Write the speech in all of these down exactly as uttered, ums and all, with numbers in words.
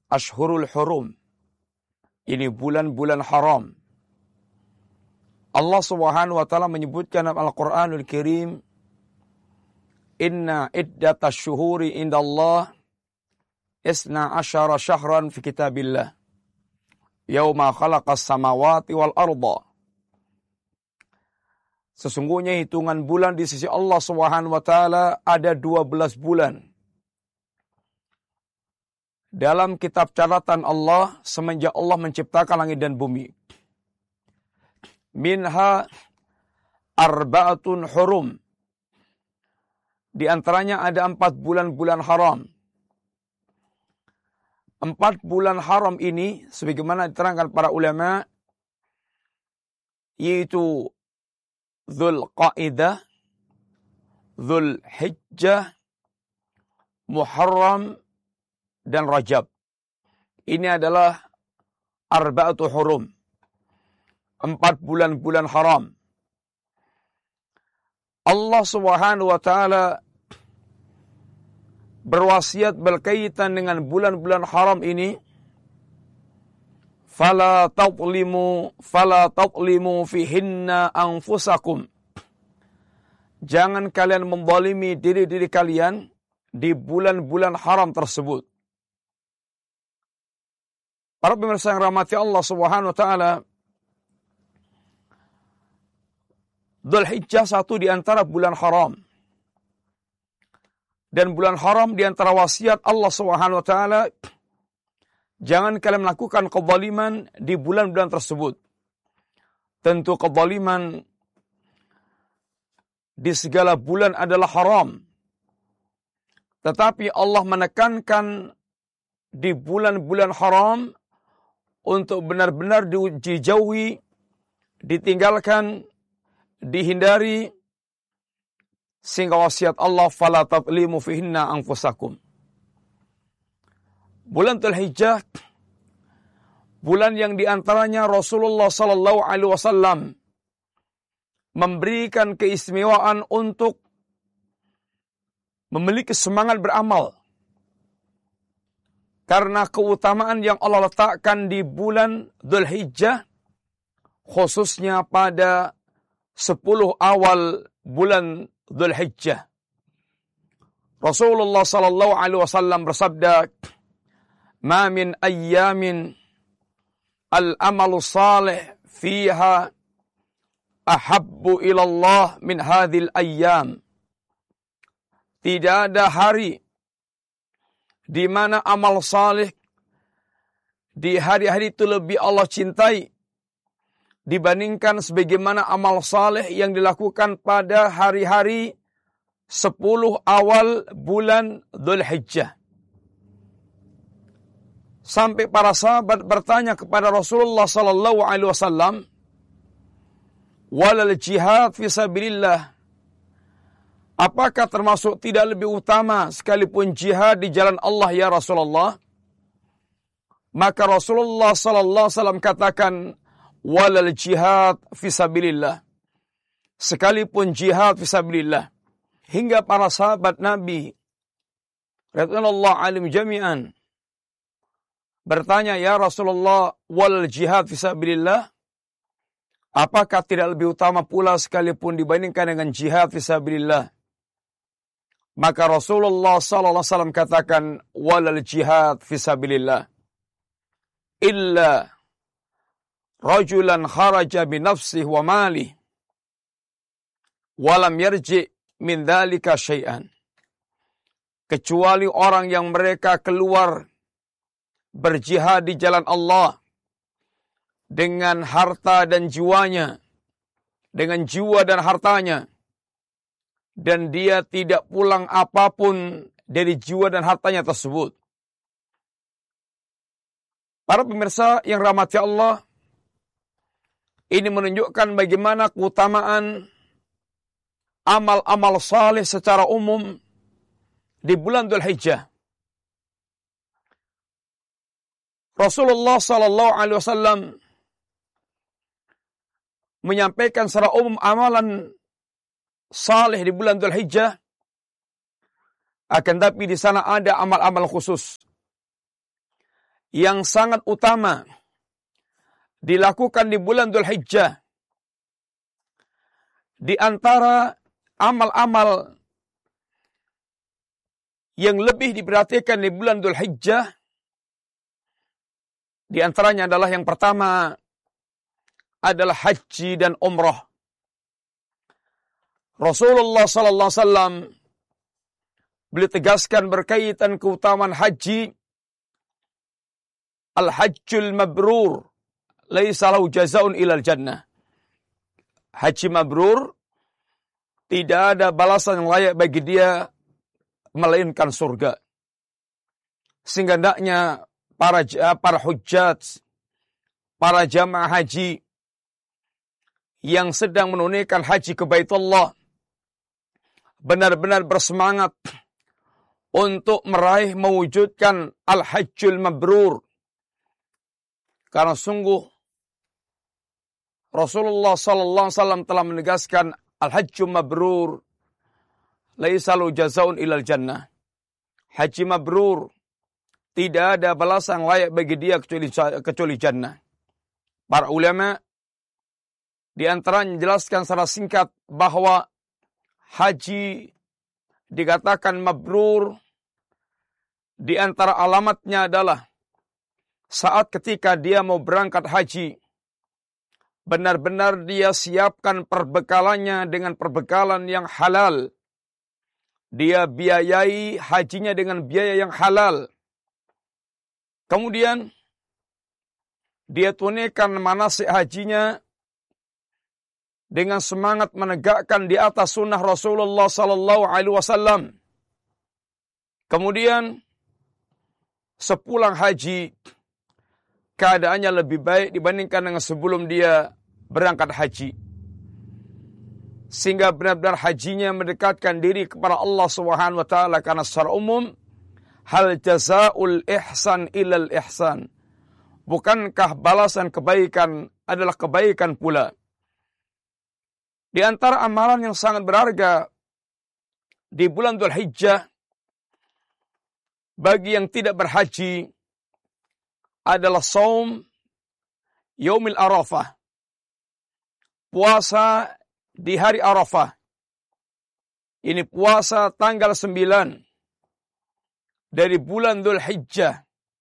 ashhurul hurum. Ini bulan-bulan haram. Allah Subhanahu wa taala menyebutkan dalam Al-Qur'anul Karim, "Inna iddatash syuhuri indallah isna asyara syahran fi kitabillah. Yauma khalaqas samawati wal arda." Sesungguhnya hitungan bulan di sisi Allah Subhanahu wa taala ada dua belas bulan. Dalam kitab catatan Allah semenjak Allah menciptakan langit dan bumi. Minha arba'atun hurum. Di antaranya ada empat bulan-bulan haram. Empat bulan haram ini, sebagaimana diterangkan para ulama, yaitu Dzulqa'dah, Dzulhijjah, Muharram, dan Rajab. Ini adalah arba'atu hurum. Empat bulan-bulan haram. Allah Subhanahu wa taala berwasiat berkaitan dengan bulan-bulan haram ini, fala tadlimu fala tadlimu fihinna anfusakum. Jangan kalian menzalimi diri-diri kalian di bulan-bulan haram tersebut. Para pemirsa yang rahmati Allah Subhanahu wa taala, Dzulhijjah satu di antara bulan haram. Dan bulan haram di antara wasiat Allah Subhanahu wa taala, jangan kalian melakukan kezaliman di bulan-bulan tersebut. Tentu kezaliman di segala bulan adalah haram. Tetapi Allah menekankan di bulan-bulan haram untuk benar-benar dijauhi, ditinggalkan, dihindari, sehingga wasiat Allah, fala tadlimu fihinna anfusakum. Bulan Dzulhijjah, bulan yang diantaranya Rasulullah sallallahu alaihi wasallam memberikan keistimewaan untuk memiliki semangat beramal. Karena keutamaan yang Allah letakkan di bulan Dzulhijjah, khususnya pada sepuluh awal bulan Dzulhijjah. Rasulullah sallallahu alaihi wasallam bersabda, "Ma min ayyamin al-amalu salih fiha ahabbu ila Allah min hadhil ayyam." Tidak ada hari di mana amal salih di hari-hari itu lebih Allah cintai dibandingkan sebagaimana amal saleh yang dilakukan pada hari-hari sepuluh awal bulan Dzulhijjah. Sampai para sahabat bertanya kepada Rasulullah sallallahu alaihi wasallam, "Walal jihad fi sabilillah?" Apakah termasuk tidak lebih utama sekalipun jihad di jalan Allah ya Rasulullah? Maka Rasulullah sallallahu alaihi wasallam katakan, walal jihad fisabilillah. Sekalipun jihad fisabilillah. Hingga para sahabat Nabi radhiyallahu anhum jami'an bertanya, ya Rasulullah, walal jihad fisabilillah, apakah tidak lebih utama pula sekalipun dibandingkan dengan jihad fisabilillah? Maka Rasulullah sallallahu alaihi wasallam katakan, walal jihad fisabilillah illa rajulan kharaja bi nafsihi wa malihi wa lam yarji min dzalika syai'an. Kecuali orang yang mereka keluar berjihad di jalan Allah dengan harta dan jiwanya, dengan jiwa dan hartanya, dan dia tidak pulang apapun dari jiwa dan hartanya tersebut. Para pemirsa yang rahmati Allah, ini menunjukkan bagaimana keutamaan amal-amal saleh secara umum di bulan Dzulhijjah. Rasulullah sallallahu alaihi wasallam menyampaikan secara umum amalan saleh di bulan Dzulhijjah, akan tapi di sana ada amal-amal khusus yang sangat utama dilakukan di bulan Dzulhijjah. Di antara amal-amal yang lebih diperhatikan di bulan Dzulhijjah, di antaranya adalah yang pertama adalah haji dan umrah. Rasulullah sallallahu alaihi wasallam beliau tegaskan berkaitan keutamaan haji, al-hajjul mabrur laisa lahu jazaa'un ilal jannah. Haji mabrur tidak ada balasan yang layak bagi dia melainkan surga. Sehingga hendaknya para para hujjat, para jamaah haji yang sedang menunaikan haji ke Baitullah benar-benar bersemangat untuk meraih mewujudkan al-hajjul mabrur. Karena sungguh Rasulullah sallallahu alaihi wasallam telah menegaskan al-hajjul mabrur laisa lahu jazaa'un ilal jannah. Haji mabrur tidak ada balasan layak bagi dia kecuali kecuali jannah. Para ulama di antara menjelaskan secara singkat bahwa haji dikatakan mabrur, di antara alamatnya adalah saat ketika dia mau berangkat haji, benar-benar dia siapkan perbekalannya dengan perbekalan yang halal. Dia biayai hajinya dengan biaya yang halal. Kemudian dia tunaikan manasik hajinya dengan semangat menegakkan di atas sunnah Rasulullah sallallahu alaihi wasallam. Kemudian sepulang haji, keadaannya lebih baik dibandingkan dengan sebelum dia berangkat haji. Sehingga benar-benar hajinya mendekatkan diri kepada Allah Subhanahu wa taala, karena secara umum hal jazaa'ul ihsan ilal ihsan. Bukankah balasan kebaikan adalah kebaikan pula? Di antara amalan yang sangat berharga di bulan Dzulhijjah bagi yang tidak berhaji adalah saum Yaumil Arafah. Puasa di hari Arafah. Ini puasa tanggal sembilan dari bulan Dzulhijjah.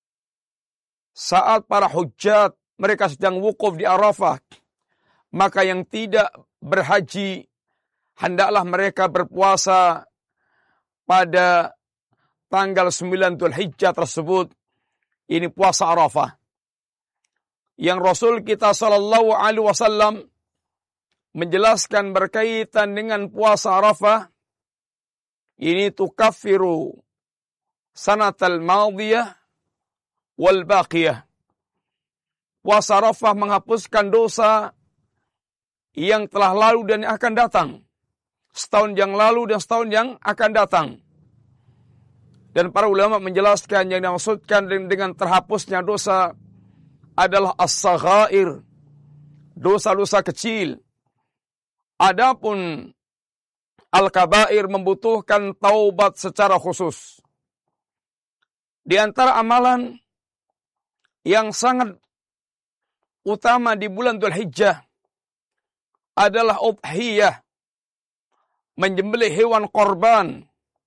Saat para hujjat mereka sedang wukuf di Arafah, maka yang tidak berhaji hendaklah mereka berpuasa pada tanggal sembilan Dzulhijjah tersebut. Ini puasa Arafah. Yang Rasul kita sallallahu alaihi wasallam menjelaskan berkaitan dengan puasa Arafah, ini tukaffiru sanatal madiyah wal baqiyah. Puasa Arafah menghapuskan dosa yang telah lalu dan yang akan datang. Setahun yang lalu dan setahun yang akan datang. Dan para ulama menjelaskan yang dimaksudkan dengan terhapusnya dosa adalah as-saghair, dosa-dosa kecil. Adapun al-kabair membutuhkan taubat secara khusus. Di antara amalan yang sangat utama di bulan Dzulhijjah adalah udhiyah, menyembelih hewan korban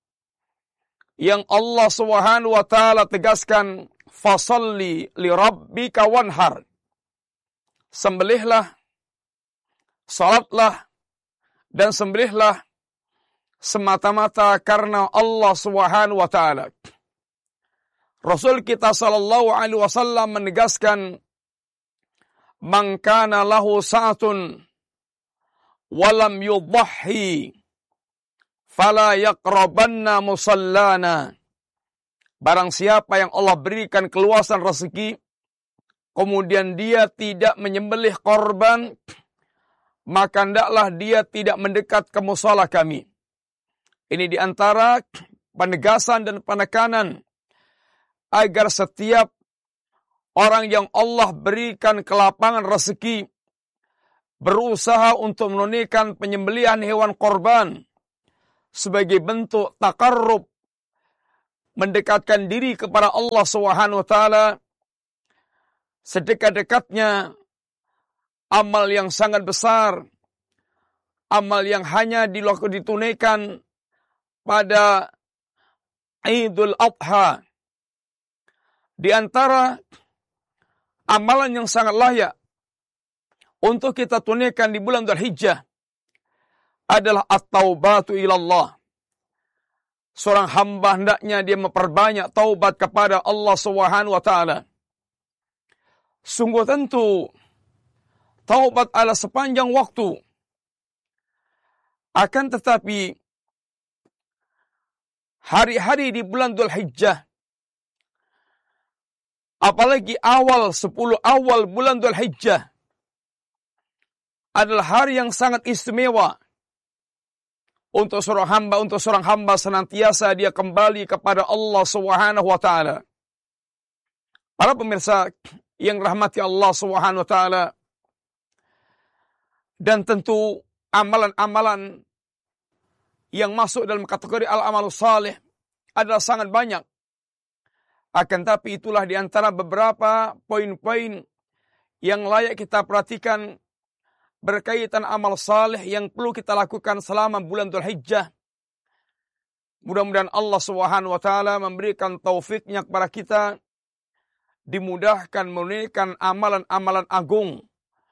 yang Allah Subhanahu wa taala tegaskan, fasalli li rabbika wanhar. Sembelihlah, salatlah dan sembelihlah semata-mata karena Allah Subhanahu wa taala. Rasul kita sallallahu alaihi wasallam menegaskan, man kana lahu sa'atun walam yudhhi fala yaqrabanna musallana. Barang siapa yang Allah berikan keluasan rezeki, kemudian dia tidak menyembelih korban, maka hendaklah dia tidak mendekat ke musala kami. Ini diantara penegasan dan penekanan agar setiap orang yang Allah berikan kelapangan rezeki berusaha untuk menunaikan penyembelihan hewan korban sebagai bentuk takarrub, mendekatkan diri kepada Allah Subhanahu wa taala, sedekat-dekatnya amal yang sangat besar, amal yang hanya ditunaikan pada Idul Adha. Di antara amalan yang sangat layak untuk kita tunaikan di bulan Dzulhijjah adalah at-taubatu ilallah. Seorang hamba hendaknya dia memperbanyak taubat kepada Allah Subhanahu wa taala. Sungguh tentu taubat adalah sepanjang waktu. Akan tetapi hari-hari di bulan Dzulhijjah, apalagi awal sepuluh awal bulan Dzulhijjah, adalah hari yang sangat istimewa untuk seorang hamba, untuk seorang hamba senantiasa dia kembali kepada Allah Subhanahu wa taala. Para pemirsa yang rahmati Allah Subhanahu wa taala, dan tentu amalan-amalan yang masuk dalam kategori al-amalus salih adalah sangat banyak. Akan tapi itulah di antara beberapa poin-poin yang layak kita perhatikan berkaitan amal saleh yang perlu kita lakukan selama bulan Dzulhijjah. Mudah-mudahan Allah Subhanahu wa taala memberikan taufiknya kepada kita, dimudahkan menunaikan amalan-amalan agung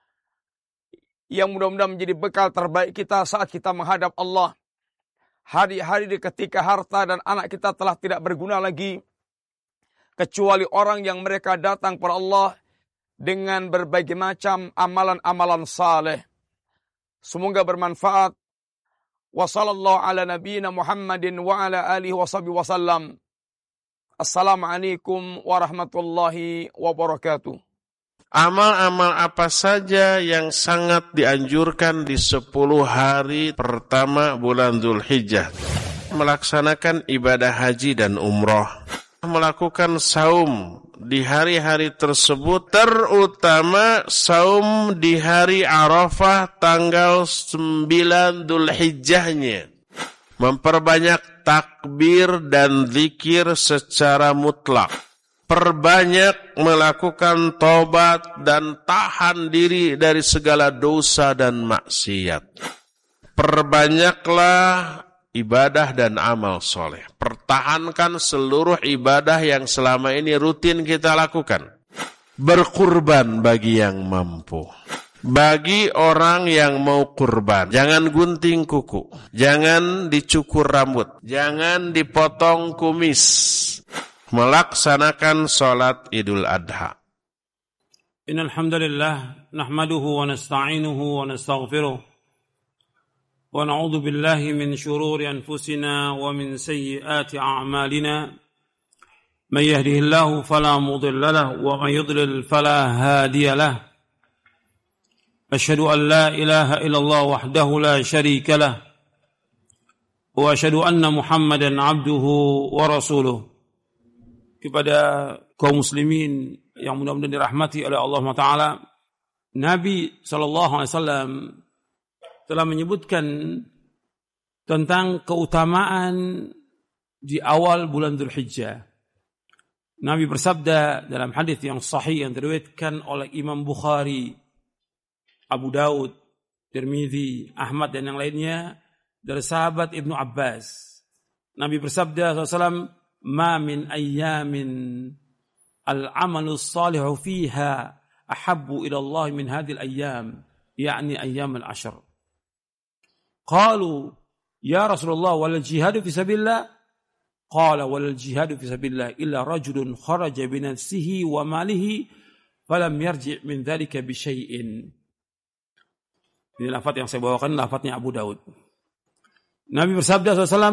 yang mudah-mudahan menjadi bekal terbaik kita saat kita menghadap Allah. Hari-hari ketika harta dan anak kita telah tidak berguna lagi, kecuali orang yang mereka datang kepada Allah dengan berbagai macam amalan-amalan saleh. Semoga bermanfaat. Wa sallallahu ala nabiyyina Muhammadin wa ala alihi wa sahbihi wasallam. Assalamualaikum warahmatullahi wabarakatuh. Amal-amal apa saja yang sangat dianjurkan di sepuluh hari pertama bulan Dzulhijjah? Melaksanakan ibadah haji dan umroh. Melakukan saum di hari-hari tersebut, terutama saum di hari Arafah tanggal sembilan Dzulhijjahnya. Memperbanyak takbir dan zikir secara mutlak. Perbanyak melakukan tobat dan tahan diri dari segala dosa dan maksiat. Perbanyaklah ibadah dan amal soleh. Pertahankan seluruh ibadah yang selama ini rutin kita lakukan. Berkurban bagi yang mampu. Bagi orang yang mau kurban, jangan gunting kuku, jangan dicukur rambut, jangan dipotong kumis. Melaksanakan salat Idul Adha. Innal hamdalillah nahmaduhu wa nasta'inuhu wa nastaghfiruh. ونعوذ بالله من شرور أنفسنا ومن سيئات أعمالنا من يهده الله فلا مضل له ومن يضلل فلا هادي له أشهد أن لا إله إلا الله وحده لا شريك له وأشهد أن محمدا عبده ورسوله. Kepada kaum muslimin yang mudah-mudahan dirahmati oleh Allah Taala, Nabi sallallahu alaihi wasallam telah menyebutkan tentang keutamaan di awal bulan Dzulhijjah. Nabi bersabda dalam hadis yang sahih yang diriwayatkan oleh Imam Bukhari, Abu Daud, Tirmidzi, Ahmad dan yang lainnya dari sahabat Ibnu Abbas. Nabi bersabda sallallahu alaihi wasallam, "Ma min ayyamin al-amalu salihu fiha ahabbu ila Allah min hadhil ayyam, yakni ayyam al-ashr." Qalu ya Rasulullah wal jihadu fi sabilillah? Qala wal jihadu fi sabilillah illa rajulun kharaja bi nafsihi wa malihi falam yarji' min dhalika bi syai'in. Ini lafaz yang saya bawakan, lafaznya Abu Daud. Nabi bersabda sallallahu alaihi wasallam,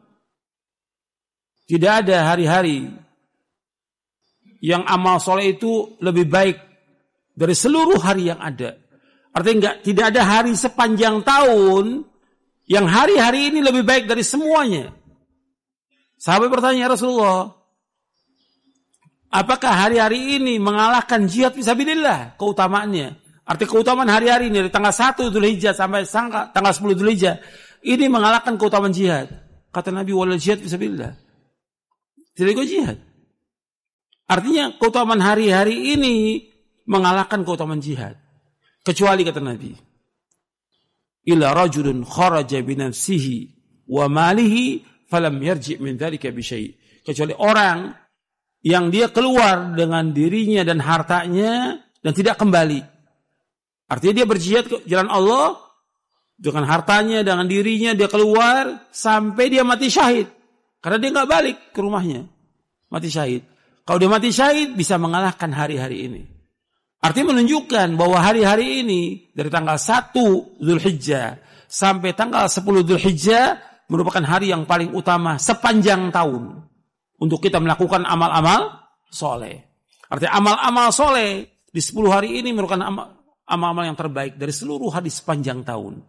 tidak ada hari-hari yang amal soleh itu lebih baik dari seluruh hari yang ada. Artinya enggak, tidak ada hari sepanjang tahun yang hari-hari ini lebih baik dari semuanya. Sahabat bertanya, ya Rasulullah, apakah hari-hari ini mengalahkan jihad fisabilillah keutamaannya? Arti keutamaan hari-hari ini dari tanggal satu Dzulhijjah sampai tanggal sepuluh Dzulhijjah ini mengalahkan keutamaan jihad. Kata Nabi, wal jihad fisabilillah. Tidak ikut jihad. Artinya keutamaan hari-hari ini mengalahkan keutamaan jihad. Kecuali kata Nabi, illa rajulun kharaja bi nafsihi wa malihi falam yarji' min dzalika bi syai'. Kecuali orang yang dia keluar dengan dirinya dan hartanya dan tidak kembali. Artinya dia berjihad ke jalan Allah dengan hartanya, dengan dirinya dia keluar sampai dia mati syahid. Karena dia enggak balik ke rumahnya. Mati syahid. Kalau dia mati syahid bisa mengalahkan hari-hari ini. Artinya menunjukkan bahwa hari-hari ini dari tanggal satu Dzulhijjah sampai tanggal sepuluh Dzulhijjah merupakan hari yang paling utama sepanjang tahun untuk kita melakukan amal-amal soleh. Artinya amal-amal soleh di sepuluh hari ini merupakan amal-amal yang terbaik dari seluruh hari sepanjang tahun.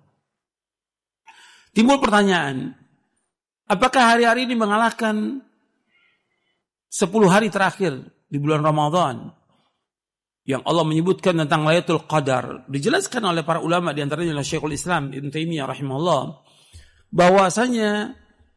Timbul pertanyaan, apakah hari-hari ini mengalahkan sepuluh hari terakhir di bulan Ramadan yang Allah menyebutkan tentang Lailatul Qadar? Dijelaskan oleh para ulama, di antaranya oleh Syekhul Islam Ibnu Taimiyah rahimahullah, bahwasanya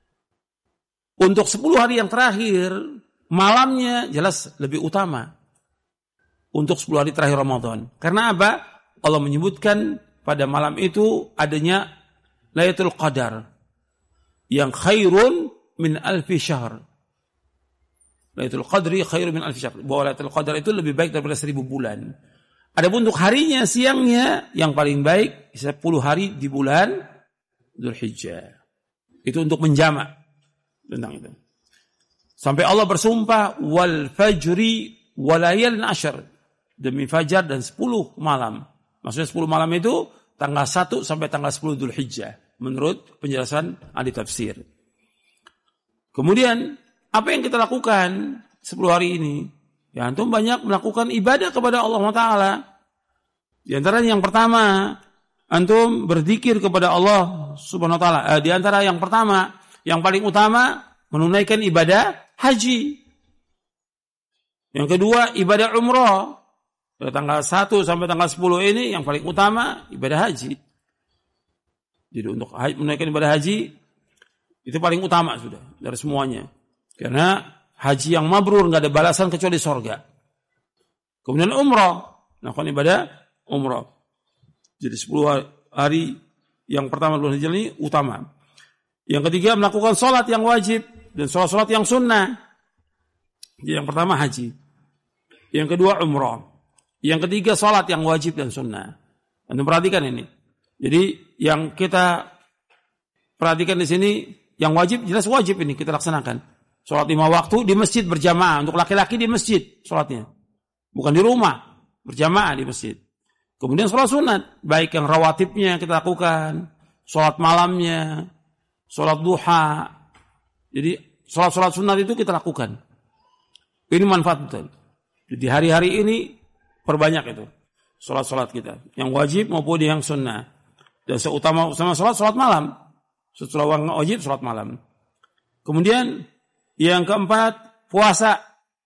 untuk sepuluh hari yang terakhir malamnya jelas lebih utama untuk sepuluh hari terakhir Ramadan. Karena apa? Allah menyebutkan pada malam itu adanya Lailatul Qadar yang khairun min alfi syahr. Lailatul Qadri khairun min alfi syahr. Bahwa Lailatul Qadar itu lebih baik daripada seribu bulan. Adapun untuk harinya, siangnya yang paling baik sepuluh hari di bulan Dzulhijjah. Itu untuk menjamak tentang itu. Sampai Allah bersumpah wal fajri walayalin asyr, demi fajar dan sepuluh malam. Maksudnya sepuluh malam itu tanggal satu sampai tanggal sepuluh Dzulhijjah menurut penjelasan ahli tafsir. Kemudian apa yang kita lakukan sepuluh hari ini? Ya, antum banyak melakukan ibadah kepada Allah Taala. Di antaranya yang pertama, antum berzikir kepada Allah Subhanahu wa taala. Eh, di antara yang pertama, yang paling utama menunaikan ibadah haji. Yang kedua, ibadah umrah. Dari tanggal satu sampai tanggal sepuluh ini yang paling utama ibadah haji. Jadi untuk haji, menunaikan ibadah haji itu paling utama sudah dari semuanya. Karena haji yang mabrur enggak ada balasan kecuali surga. Kemudian umrah, melakukan ibadah umrah. Jadi sepuluh hari yang pertama bulan Hijrah ini utama. Yang ketiga melakukan sholat yang wajib dan sholat-sholat yang sunnah. Jadi yang pertama haji. Yang kedua umrah. Yang ketiga sholat yang wajib dan sunnah. Anda perhatikan ini. Jadi yang kita perhatikan di sini, yang wajib jelas wajib ini kita laksanakan. Sholat lima waktu di masjid berjamaah. Untuk laki-laki di masjid sholatnya. Bukan di rumah. Berjamaah di masjid. Kemudian sholat sunat. Baik yang rawatibnya kita lakukan. Sholat malamnya. Sholat duha. Jadi sholat-sholat sunat itu kita lakukan. Ini manfaat betul. Jadi hari-hari ini perbanyak itu. Sholat-sholat kita. Yang wajib maupun yang sunnah. Dan seutama sama sholat, sholat malam. Setelah wajib, sholat malam. Kemudian yang keempat, puasa.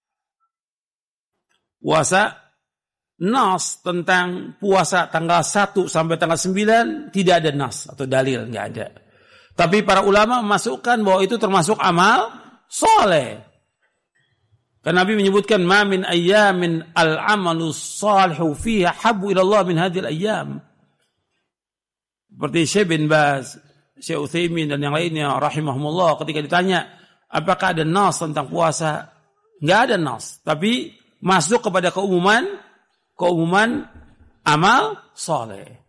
Puasa, nas tentang puasa tanggal satu sampai tanggal sembilan tidak ada nas atau dalil, enggak ada. Tapi para ulama memasukkan bahwa itu termasuk amal soleh. Karena Nabi menyebutkan ma min ayyamin al-amalu salihu fiha habbu ila Allah min hadhil ayyam. Seperti Syekh bin Baz, Syekh Utsaimin dan yang lainnya rahimahumullah ketika ditanya apakah ada nas tentang puasa? Enggak ada nas, tapi masuk kepada keumuman keumuman amal saleh.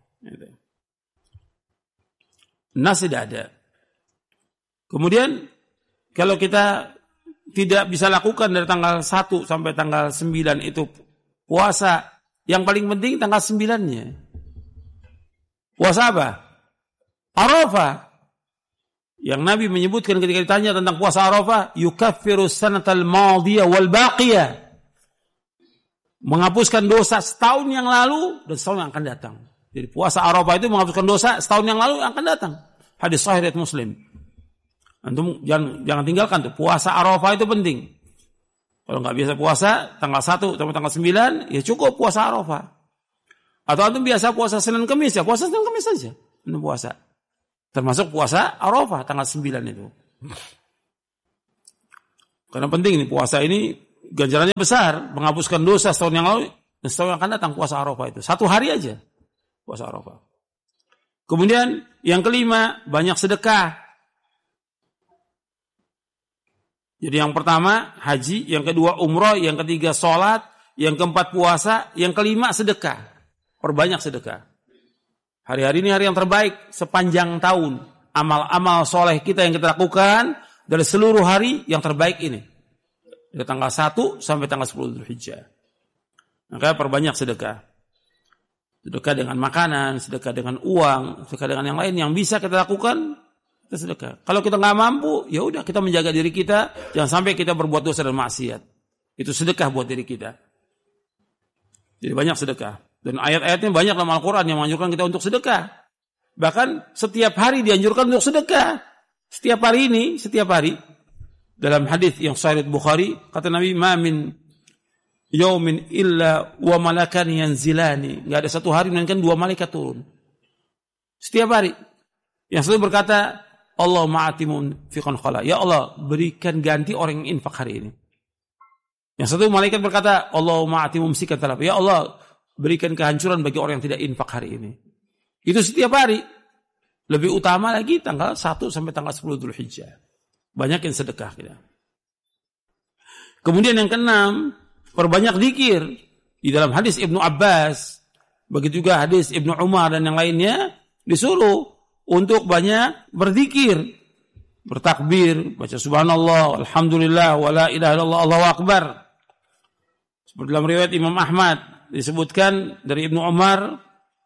Nas tidak ada. Kemudian kalau kita tidak bisa lakukan dari tanggal satu sampai tanggal sembilan itu puasa, yang paling penting tanggal sembilan-nya. Puasa apa? Arafah. Yang Nabi menyebutkan ketika ditanya tentang puasa Arafah, yukaffiru sanatal madiyah wal baqiyah. Menghapuskan dosa setahun yang lalu dan setahun yang akan datang. Jadi puasa Arafah itu menghapuskan dosa setahun yang lalu yang akan datang. Hadis sahih riwayat Muslim. Antum jangan jangan tinggalkan tuh. Puasa Arafah itu penting. Kalau enggak biasa puasa tanggal satu sampai tanggal sembilan, ya cukup puasa Arafah. Atau antum biasa puasa Senin Kamis, ya puasa Senin Kamis saja. Antum puasa. Termasuk puasa Arafah tanggal sembilan itu. Karena penting ini puasa ini ganjarannya besar, menghapuskan dosa setahun yang lalu dan setahun yang akan datang puasa Arafah itu. Satu hari aja puasa Arafah. Kemudian yang kelima, banyak sedekah. Jadi yang pertama haji, yang kedua umrah, yang ketiga sholat, yang keempat puasa, yang kelima sedekah. Perbanyak sedekah. Hari-hari ini hari yang terbaik sepanjang tahun. Amal-amal soleh kita yang kita lakukan dari seluruh hari yang terbaik ini. Dari tanggal satu sampai tanggal sepuluh Dzulhijjah. Maka perbanyak sedekah. Sedekah dengan makanan, sedekah dengan uang, sedekah dengan yang lain yang bisa kita lakukan, kita sedekah. Kalau kita nggak mampu, ya udah kita menjaga diri kita, jangan sampai kita berbuat dosa dan maksiat. Itu sedekah buat diri kita. Jadi banyak sedekah. Dan ayat-ayatnya banyak dalam Al-Quran yang menganjurkan kita untuk sedekah. Bahkan setiap hari dianjurkan untuk sedekah. Setiap hari ini, setiap hari. Dalam hadis yang Sahih Bukhari, kata Nabi, "Ma min yaumin illa wa malakan yanzilani." Enggak ada satu hari melainkan dua malaikat turun. Setiap hari. Yang satu berkata, "Allah ma'atimun fiqan khala." Ya Allah, berikan ganti orang yang infak hari ini. Yang satu malaikat berkata, "Allah ma'atimum sikat talab." Ya Allah, berikan kehancuran bagi orang yang tidak infak hari ini. Itu setiap hari. Lebih utama lagi tanggal satu sampai tanggal sepuluh Dzulhijjah. Banyakin sedekah kita. Kemudian yang keenam, perbanyak zikir. Di dalam hadis Ibnu Abbas, begitu juga hadis Ibnu Umar dan yang lainnya, disuruh untuk banyak berzikir, bertakbir, baca subhanallah, alhamdulillah, wa la ilaha illallah, Allahu akbar. Seperti dalam riwayat Imam Ahmad disebutkan dari Ibnu Umar,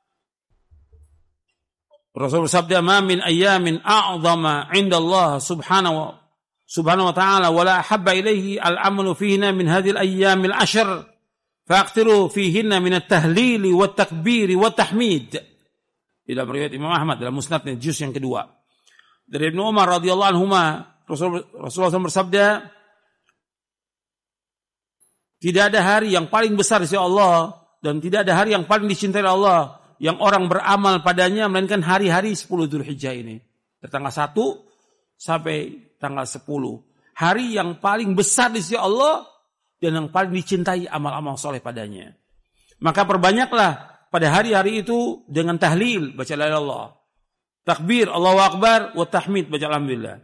Rasul bersabda, "Ma min ayyamin a'zama 'inda Allah subhanahu subhanahu wa ta'ala wa la habba ilaihi al-'amalu fihinna min hadhihi al-ayyamil 'ashr fa'aqtiru fihinna min at-tahlil wa at-takbir wa at-tahmid." Di dalam riwayat Imam Ahmad dalam Musnadnya juz yang kedua. Dari Ibnu Umar radhiyallahu anhuma, Rasul Rasulullah bersabda, tidak ada hari yang paling besar di sisi Allah dan tidak ada hari yang paling dicintai Allah yang orang beramal padanya melainkan hari-hari sepuluh Dzulhijjah ini. Dari tanggal satu sampai tanggal sepuluh. Hari yang paling besar di sisi Allah dan yang paling dicintai amal-amal soleh padanya. Maka perbanyaklah pada hari-hari itu dengan tahlil, baca la ilaha illallah. Takbir, Allahu akbar, wa tahmid, baca alhamdulillah.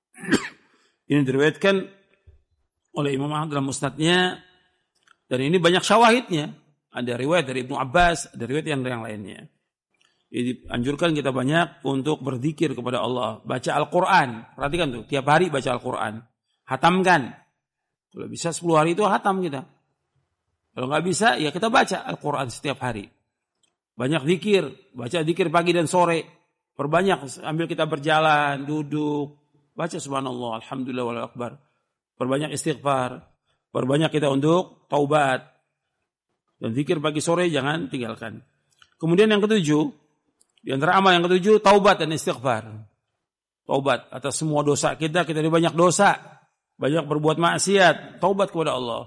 Ini diriwayatkan oleh Imam Ahmad dalam musnadnya. Dan ini banyak syawahidnya. Ada riwayat dari Ibnu Abbas, ada riwayat yang, yang lainnya. Jadi anjurkan kita banyak untuk berzikir kepada Allah. Baca Al-Quran. Perhatikan tuh, tiap hari baca Al-Quran. Hatamkan. Kalau bisa sepuluh hari itu hatam kita. Kalau nggak bisa, ya kita baca Al-Quran setiap hari. Banyak zikir. Baca zikir pagi dan sore. Perbanyak ambil kita berjalan, duduk. Baca subhanallah, alhamdulillah, wallahu akbar. Perbanyak istighfar. Perbanyak kita untuk taubat. Dan zikir pagi sore jangan tinggalkan. Kemudian yang ketujuh, di antara amal yang ketujuh, taubat dan istighfar. Taubat atas semua dosa kita, kita ada banyak dosa. Banyak berbuat maksiat, taubat kepada Allah.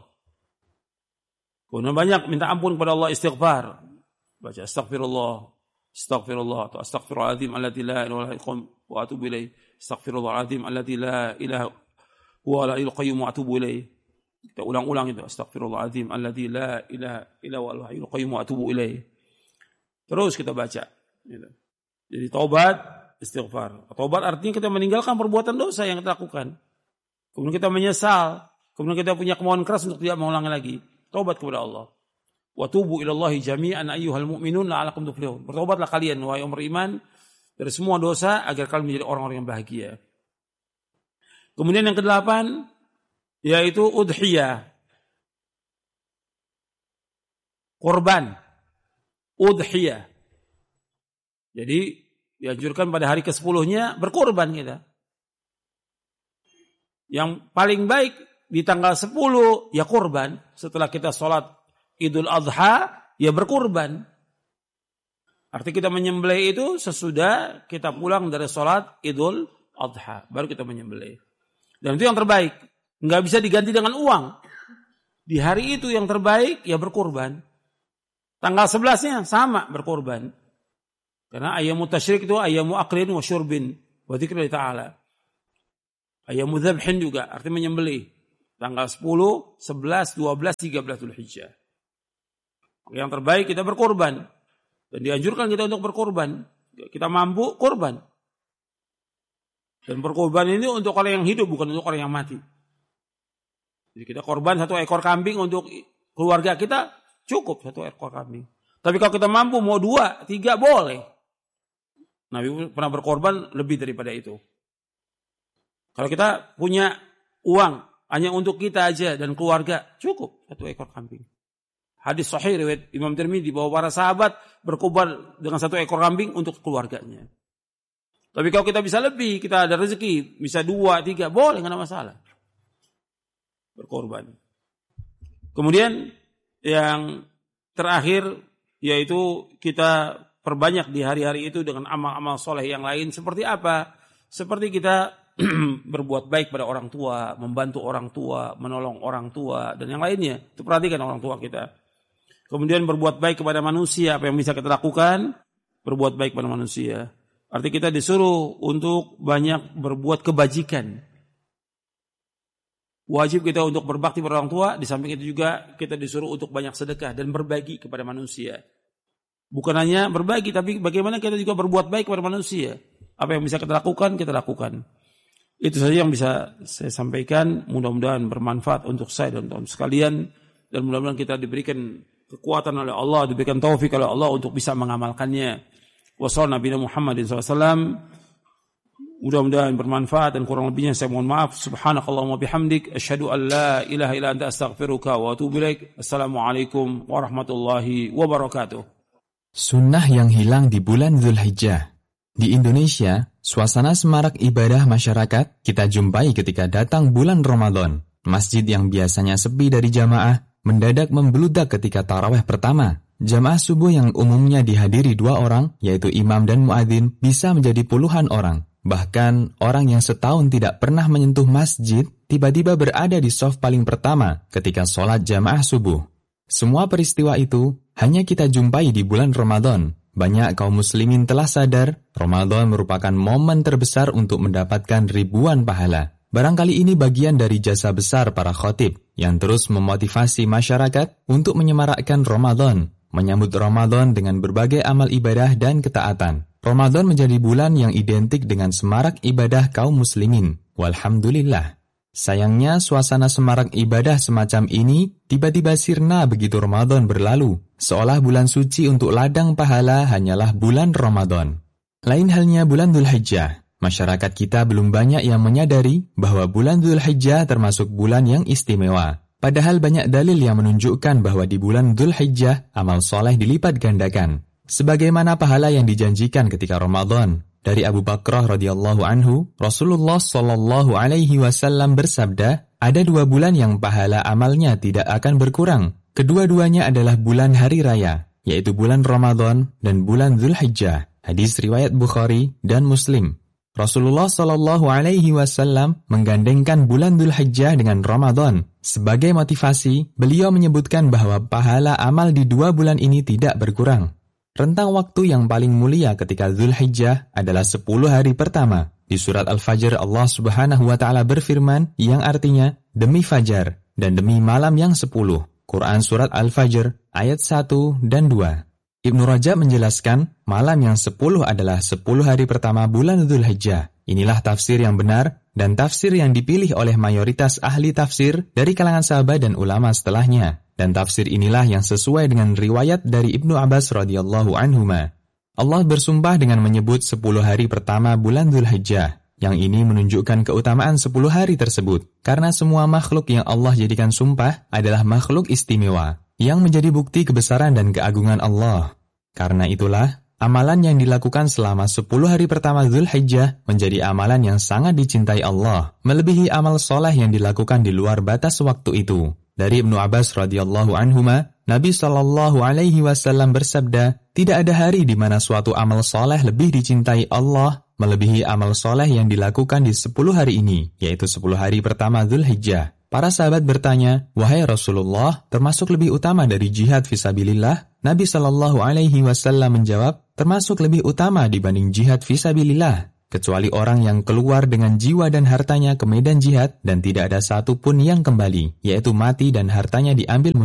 Kemudian banyak minta ampun kepada Allah, istighfar. Baca astaghfirullah, astaghfirullah, atau astaghfirullahaladzim alladzi la ilaha illa huwa wa atubu ilaih. Astaghfirullahaladzim alladzi la ilaha huwa la ilaha qayyum wa atubu ilaih. Kita ulang-ulang itu, astaghfirullahaladzim alladzi la ilaha illa huwal hayyul qayyum wa atubu ilaih. Terus kita baca gitu. Jadi taubat, istighfar. Taubat artinya kita meninggalkan perbuatan dosa yang kita lakukan. Kemudian kita menyesal, kemudian kita punya kemauan keras untuk tidak mengulangi lagi. Taubat kepada Allah. Wa tubu ilallahi jami'an ayyuhal mu'minun la'alakum tuflihun. Bertobatlah kalian wahai orang beriman dari semua dosa agar kalian menjadi orang-orang yang bahagia. Kemudian yang kedelapan yaitu udhiyah. Korban. Udhiyah. Jadi dianjurkan pada hari kesepuluhnya berkorban kita. Yang paling baik di tanggal sepuluh ya korban. Setelah kita sholat Idul Adha ya berkorban. Arti kita menyembelih itu sesudah kita pulang dari sholat Idul Adha. Baru kita menyembelih. Dan itu yang terbaik. Nggak bisa diganti dengan uang. Di hari itu yang terbaik ya berkorban. Tanggal sebelasnya sama berkorban. Karena ayyamu tasyrik itu ayyamu aklin wa syurbin wa dzikrillah ta'ala. Ayyamu dzabhin juga artinya menyembelih. Tanggal sepuluh, sebelas, dua belas, tiga belas Dzulhijjah. Yang terbaik kita berkorban. Dan dianjurkan kita untuk berkorban. Kita mampu, korban. Dan berkorban ini untuk orang yang hidup, bukan untuk orang yang mati. Jadi kita korban satu ekor kambing untuk keluarga kita, cukup satu ekor kambing. Tapi kalau kita mampu mau dua, tiga, boleh. Nabi pernah berkorban lebih daripada itu. Kalau kita punya uang hanya untuk kita aja dan keluarga, cukup satu ekor kambing. Hadis sahih riwayat Imam Tirmidzi bahwa para sahabat berkorban dengan satu ekor kambing untuk keluarganya. Tapi kalau kita bisa lebih, kita ada rezeki, bisa dua, tiga, boleh, nggak ada masalah. Berkorban. Kemudian yang terakhir yaitu kita perbanyak di hari-hari itu dengan amal-amal soleh yang lain. Seperti apa? Seperti kita berbuat baik pada orang tua, membantu orang tua, menolong orang tua, dan yang lainnya. Itu perhatikan orang tua kita. Kemudian berbuat baik kepada manusia, apa yang bisa kita lakukan? Berbuat baik kepada manusia. Artinya kita disuruh untuk banyak berbuat kebajikan. Wajib kita untuk berbakti pada orang tua, di samping itu juga kita disuruh untuk banyak sedekah dan berbagi kepada manusia. Bukan hanya berbagi, tapi bagaimana kita juga berbuat baik kepada manusia. Apa yang bisa kita lakukan, kita lakukan. Itu saja yang bisa saya sampaikan. Mudah-mudahan bermanfaat untuk saya dan teman sekalian. Dan mudah-mudahan kita diberikan kekuatan oleh Allah, diberikan taufik oleh Allah untuk bisa mengamalkannya. Wassallallahu Nabi Muhammadin shallallahu alaihi wasallam. Mudah-mudahan bermanfaat dan kurang lebihnya saya mohon maaf. Subhanakallahumma bihamdik asyhadu an la ilaha illa anta astaghfiruka wa atubu ilaik. Assalamualaikum warahmatullahi wabarakatuh. Sunnah yang hilang di bulan Dzulhijjah. Di Indonesia, suasana semarak ibadah masyarakat kita jumpai ketika datang bulan Ramadan. Masjid yang biasanya sepi dari jamaah mendadak membludak ketika tarawih pertama. Jamaah subuh yang umumnya dihadiri dua orang, yaitu imam dan muadzin, bisa menjadi puluhan orang. Bahkan orang yang setahun tidak pernah menyentuh masjid tiba-tiba berada di shaf paling pertama ketika sholat jamaah subuh. Semua peristiwa itu hanya kita jumpai di bulan Ramadan. Banyak kaum muslimin telah sadar Ramadan merupakan momen terbesar untuk mendapatkan ribuan pahala. Barangkali ini bagian dari jasa besar para khatib yang terus memotivasi masyarakat untuk menyemarakkan Ramadan, menyambut Ramadan dengan berbagai amal ibadah dan ketaatan. Ramadan menjadi bulan yang identik dengan semarak ibadah kaum muslimin. Walhamdulillah. Sayangnya suasana semarak ibadah semacam ini tiba-tiba sirna begitu Ramadan berlalu, seolah bulan suci untuk ladang pahala hanyalah bulan Ramadan. Lain halnya bulan Dzulhijjah. Masyarakat kita belum banyak yang menyadari bahwa bulan Dzulhijjah termasuk bulan yang istimewa. Padahal banyak dalil yang menunjukkan bahwa di bulan Dzulhijjah amal soleh dilipat gandakan. Sebagaimana pahala yang dijanjikan ketika Ramadan. Dari Abu Bakrah radhiyallahu anhu, Rasulullah shallallahu alaihi wasallam bersabda, ada dua bulan yang pahala amalnya tidak akan berkurang. Kedua-duanya adalah bulan hari raya, yaitu bulan Ramadan dan bulan Dzulhijjah. Hadis riwayat Bukhari dan Muslim. Rasulullah shallallahu alaihi wasallam menggandengkan bulan Dzulhijjah dengan Ramadan. Sebagai motivasi, beliau menyebutkan bahwa pahala amal di dua bulan ini tidak berkurang. Rentang waktu yang paling mulia ketika Dzulhijjah adalah sepuluh hari pertama. Di surat Al-Fajr Allah subhanahu wa ta'ala berfirman yang artinya demi fajar dan demi malam yang sepuluh. Quran surat Al-Fajr ayat satu dan dua. Ibnu Rajab menjelaskan malam yang sepuluh adalah sepuluh hari pertama bulan Dzulhijjah. Inilah tafsir yang benar dan tafsir yang dipilih oleh mayoritas ahli tafsir dari kalangan sahabat dan ulama setelahnya. Dan tafsir inilah yang sesuai dengan riwayat dari Ibnu Abbas radhiyallahu anhuma. Allah bersumpah dengan menyebut sepuluh hari pertama bulan Dzulhijjah. Yang ini menunjukkan keutamaan sepuluh hari tersebut. Karena semua makhluk yang Allah jadikan sumpah adalah makhluk istimewa. Yang menjadi bukti kebesaran dan keagungan Allah. Karena itulah, amalan yang dilakukan selama sepuluh hari pertama Dzulhijjah menjadi amalan yang sangat dicintai Allah. Melebihi amal soleh yang dilakukan di luar batas waktu itu. Dari Ibnu Abbas radhiyallahu anhuma, Nabi shallallahu alaihi wasallam bersabda, tidak ada hari di mana suatu amal soleh lebih dicintai Allah melebihi amal soleh yang dilakukan di sepuluh hari ini, yaitu sepuluh hari pertama Dzulhijjah. Para sahabat bertanya, wahai Rasulullah, termasuk lebih utama dari jihad fisabilillah? Nabi shallallahu alaihi wasallam menjawab, termasuk lebih utama dibanding jihad fisabilillah. Kecuali orang yang keluar dengan jiwa dan hartanya ke medan jihad dan tidak ada satu pun yang kembali, yaitu mati dan hartanya diambil musuh.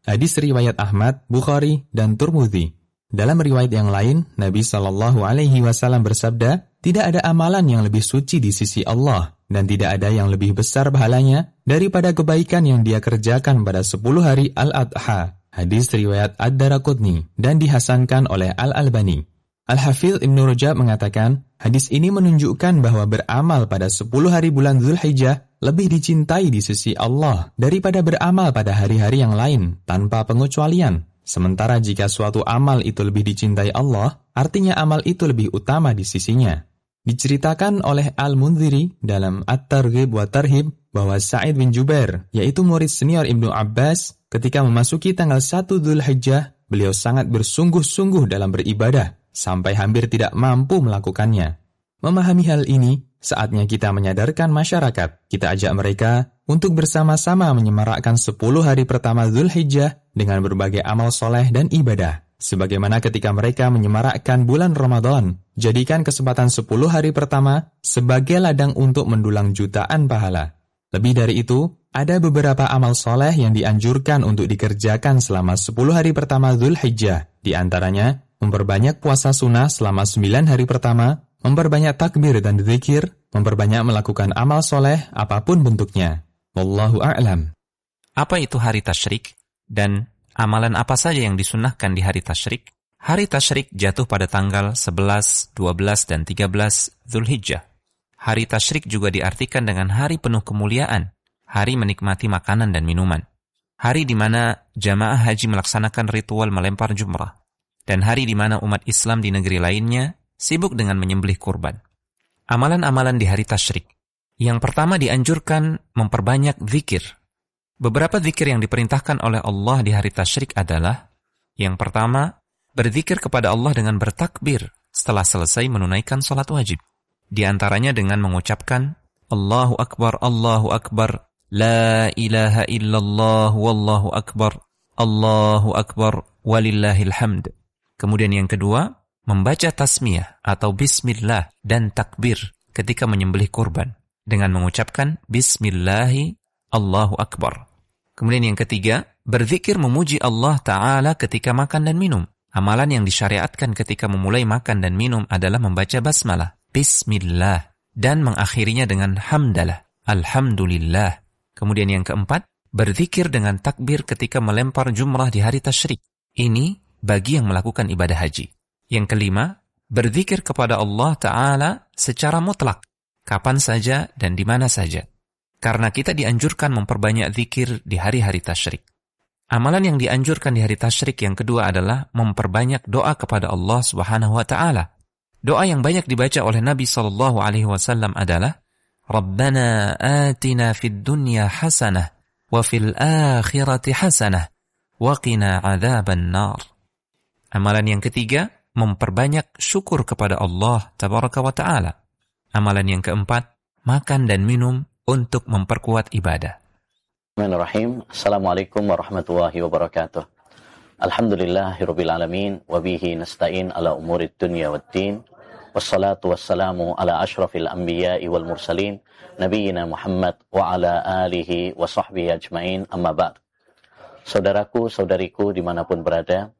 Hadis riwayat Ahmad, Bukhari, dan Tirmidzi. Dalam riwayat yang lain, Nabi shallallahu alaihi wasallam bersabda, tidak ada amalan yang lebih suci di sisi Allah, dan tidak ada yang lebih besar pahalanya daripada kebaikan yang dia kerjakan pada sepuluh hari Al-Adha. Hadis riwayat Ad-Daraqutni dan dihasankan oleh Al-Albani. Al-Hafidz Ibnu Rajab mengatakan, hadis ini menunjukkan bahwa beramal pada sepuluh hari bulan Dzulhijjah lebih dicintai di sisi Allah daripada beramal pada hari-hari yang lain tanpa pengecualian. Sementara jika suatu amal itu lebih dicintai Allah, artinya amal itu lebih utama di sisinya. Diceritakan oleh Al-Mundhiri dalam At-Targhib wa Tarhib bahwa Sa'id bin Jubair, yaitu murid senior Ibnu Abbas, ketika memasuki tanggal satu Dzulhijjah, beliau sangat bersungguh-sungguh dalam beribadah, sampai hampir tidak mampu melakukannya. Memahami hal ini, saatnya kita menyadarkan masyarakat. Kita ajak mereka untuk bersama-sama menyemarakkan sepuluh hari pertama Dzulhijjah dengan berbagai amal soleh dan ibadah. Sebagaimana ketika mereka menyemarakkan bulan Ramadan, jadikan kesempatan sepuluh hari pertama sebagai ladang untuk mendulang jutaan pahala. Lebih dari itu, ada beberapa amal soleh yang dianjurkan untuk dikerjakan selama sepuluh hari pertama Dzulhijjah. Di antaranya, memperbanyak puasa sunnah selama sembilan hari pertama, memperbanyak takbir dan zikir, memperbanyak melakukan amal soleh apapun bentuknya. Wallahu a'lam. Apa itu hari tasyrik? Dan amalan apa saja yang disunnahkan di hari tasyrik? Hari tasyrik jatuh pada tanggal sebelas, dua belas, dan tiga belas Dzulhijjah. Hari tasyrik juga diartikan dengan hari penuh kemuliaan, hari menikmati makanan dan minuman, hari di mana jamaah haji melaksanakan ritual melempar jumrah, dan hari di mana umat Islam di negeri lainnya sibuk dengan menyembelih kurban. Amalan-amalan di hari tasyrik. Yang pertama dianjurkan memperbanyak zikir. Beberapa zikir yang diperintahkan oleh Allah di hari tasyrik adalah, yang pertama, berzikir kepada Allah dengan bertakbir setelah selesai menunaikan salat wajib. Di antaranya dengan mengucapkan Allahu Akbar, Allahu Akbar, La ilaha illallah, Wallahu Akbar, Allahu Akbar, Walillahil hamd. Kemudian yang kedua, membaca tasmiyah atau bismillah dan takbir ketika menyembelih kurban dengan mengucapkan bismillahi Allahu Akbar. Kemudian yang ketiga, berzikir memuji Allah Ta'ala ketika makan dan minum. Amalan yang disyariatkan ketika memulai makan dan minum adalah membaca basmalah, bismillah, dan mengakhirinya dengan hamdalah, alhamdulillah. Kemudian yang keempat, berzikir dengan takbir ketika melempar jumrah di hari tasyrik. Ini bagi yang melakukan ibadah haji. Yang kelima, berzikir kepada Allah Ta'ala secara mutlak, kapan saja dan di mana saja. Karena kita dianjurkan memperbanyak zikir di hari-hari tasyrik. Amalan yang dianjurkan di hari tasyrik yang kedua adalah memperbanyak doa kepada Allah Subhanahu wa Ta'ala. Doa yang banyak dibaca oleh Nabi sallallahu alaihi wasallam adalah Rabbana atina fid dunya hasanah wa fil akhirati hasanah wa qina adzaban nar. Amalan yang ketiga, memperbanyak syukur kepada Allah tabaraka wa ta'ala. Amalan yang keempat, makan dan minum untuk memperkuat ibadah. Bismillahirrahmanirrahim. Assalamualaikum warahmatullahi wabarakatuh. Alhamdulillahirabbil alamin wa bihi nasta'in ala umurid dunya waddin. Wassalatu wassalamu ala asyrafil anbiya'i wal mursalin nabiyina Muhammad wa ala alihi wa sahbihi ajmain, amma ba'd. Saudaraku, saudariku dimanapun berada,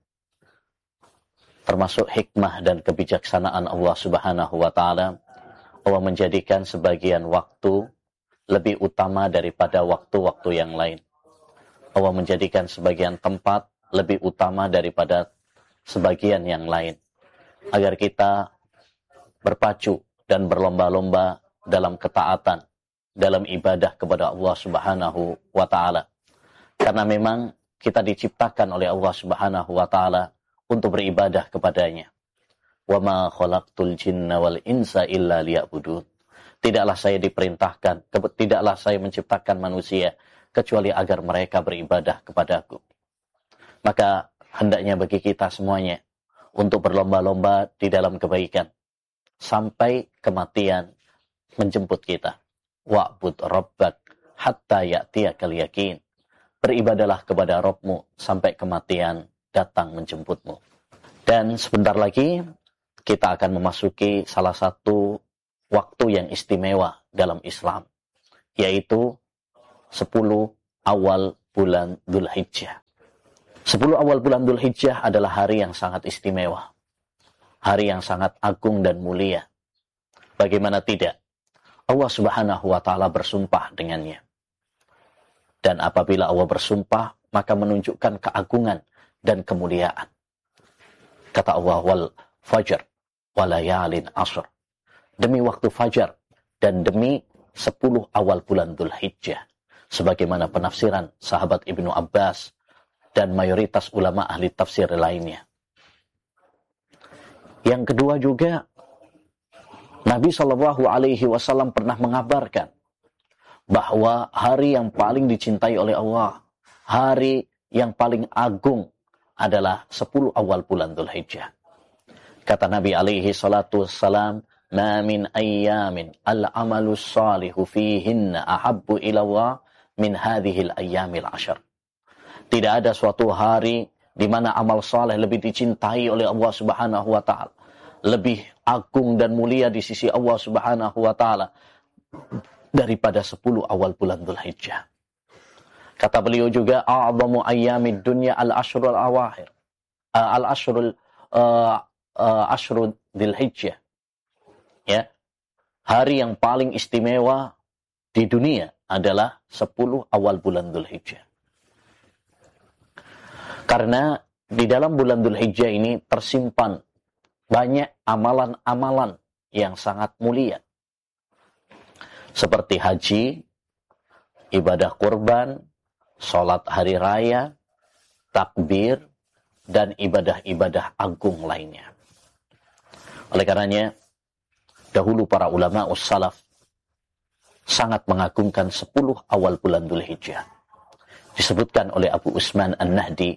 termasuk hikmah dan kebijaksanaan Allah Subhanahu wa Ta'ala, Allah menjadikan sebagian waktu lebih utama daripada waktu-waktu yang lain. Allah menjadikan sebagian tempat lebih utama daripada sebagian yang lain, agar kita berpacu dan berlomba-lomba dalam ketaatan, dalam ibadah kepada Allah Subhanahu wa Ta'ala. Karena memang kita diciptakan oleh Allah Subhanahu wa Ta'ala untuk beribadah kepadanya. Wa ma khalaqtul jinna wal insa illa liya'budun. Tidaklah saya diperintahkan, tidaklah saya menciptakan manusia kecuali agar mereka beribadah kepadaku. Maka hendaknya bagi kita semuanya untuk berlomba-lomba di dalam kebaikan sampai kematian menjemput kita. Wa'bud rabbak hatta ya'tiyakal yakin. Beribadalah kepada Rabbmu sampai kematian datang menjemputmu. Dan sebentar lagi kita akan memasuki salah satu waktu yang istimewa dalam Islam, yaitu sepuluh awal bulan Dzulhijjah. Sepuluh awal bulan Dzulhijjah adalah hari yang sangat istimewa. Hari yang sangat agung dan mulia. Bagaimana tidak? Allah Subhanahu wa Ta'ala bersumpah dengannya. Dan apabila Allah bersumpah, maka menunjukkan keagungan dan kemuliaan. Kata Allah, wal fajar, walayalin asr. Demi waktu fajar, dan demi sepuluh awal bulan Dzulhijjah. Sebagaimana penafsiran sahabat Ibnu Abbas dan mayoritas ulama ahli tafsir lainnya. Yang kedua juga, Nabi shallallahu alaihi wasallam pernah mengabarkan bahwa hari yang paling dicintai oleh Allah, hari yang paling agung adalah sepuluh awal bulan Dzulhijjah. Kata Nabi alaihi salatu wassalam, "Ma min ayyamin al-amalu salihu fihinna ahabbu ila Allah min hadhil ayyamil ashar." Tidak ada suatu hari di mana amal saleh lebih dicintai oleh Allah Subhanahu wa Ta'ala, lebih agung dan mulia di sisi Allah Subhanahu wa Ta'ala daripada sepuluh awal bulan Dzulhijjah. Kata beliau juga, a'zamu ayyamid dunya al-ashrul awahir. Uh, al-ashrul uh, uh, ashrul Dzulhijjah. Ya. Hari yang paling istimewa di dunia adalah sepuluh awal bulan Dzulhijjah. Karena di dalam bulan Dzulhijjah ini tersimpan banyak amalan-amalan yang sangat mulia. Seperti haji, ibadah kurban, sholat hari raya, takbir, dan ibadah-ibadah agung lainnya. Oleh karenanya, dahulu para ulama ussalaf sangat mengagungkan sepuluh awal bulan Dzulhijjah. Disebutkan oleh Abu Usman An-Nahdi,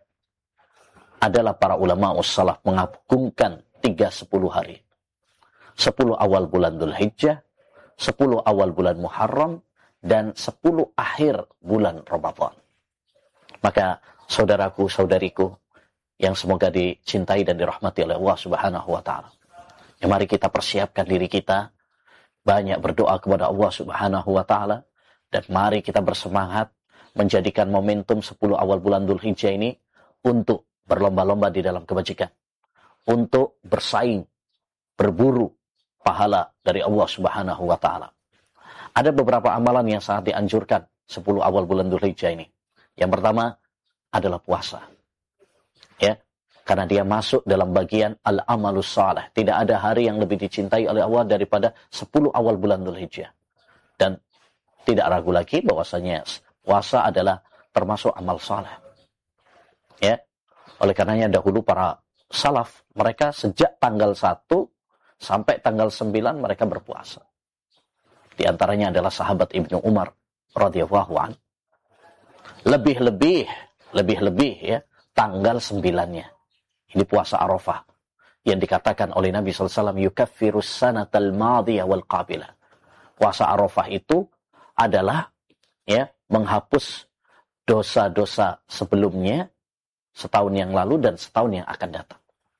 adalah para ulama ussalaf mengagungkan tiga sepuluh hari. Sepuluh awal bulan Dzulhijjah, sepuluh awal bulan Muharram, dan sepuluh akhir bulan Ramadan. Maka saudaraku, saudariku, yang semoga dicintai dan dirahmati oleh Allah Subhanahu wa Ta'ala, ya, mari kita persiapkan diri kita, banyak berdoa kepada Allah Subhanahu wa Ta'ala, dan mari kita bersemangat menjadikan momentum sepuluh awal bulan Dzulhijjah ini untuk berlomba-lomba di dalam kebajikan, untuk bersaing, berburu pahala dari Allah Subhanahu wa Ta'ala. Ada beberapa amalan yang sangat dianjurkan sepuluh awal bulan Dzulhijjah ini. Yang pertama adalah puasa. Ya, karena dia masuk dalam bagian al-amalus salih. Tidak ada hari yang lebih dicintai oleh Allah daripada sepuluh awal bulan Dzulhijjah. Dan tidak ragu lagi bahwasanya puasa adalah termasuk amal saleh. Ya. Oleh karenanya dahulu para salaf, mereka sejak tanggal satu sampai tanggal sembilan mereka berpuasa. Di antaranya adalah sahabat Ibnu Umar radhiyallahu an. Lebih-lebih, lebih-lebih ya, tanggal sembilannya. Ini puasa Arafah yang dikatakan oleh Nabi sallallahu alaihi wasallam yukaffirus sanatal madiyah wal qabilah. Puasa Arafah itu adalah ya, menghapus dosa-dosa sebelumnya setahun yang lalu dan setahun yang akan datang.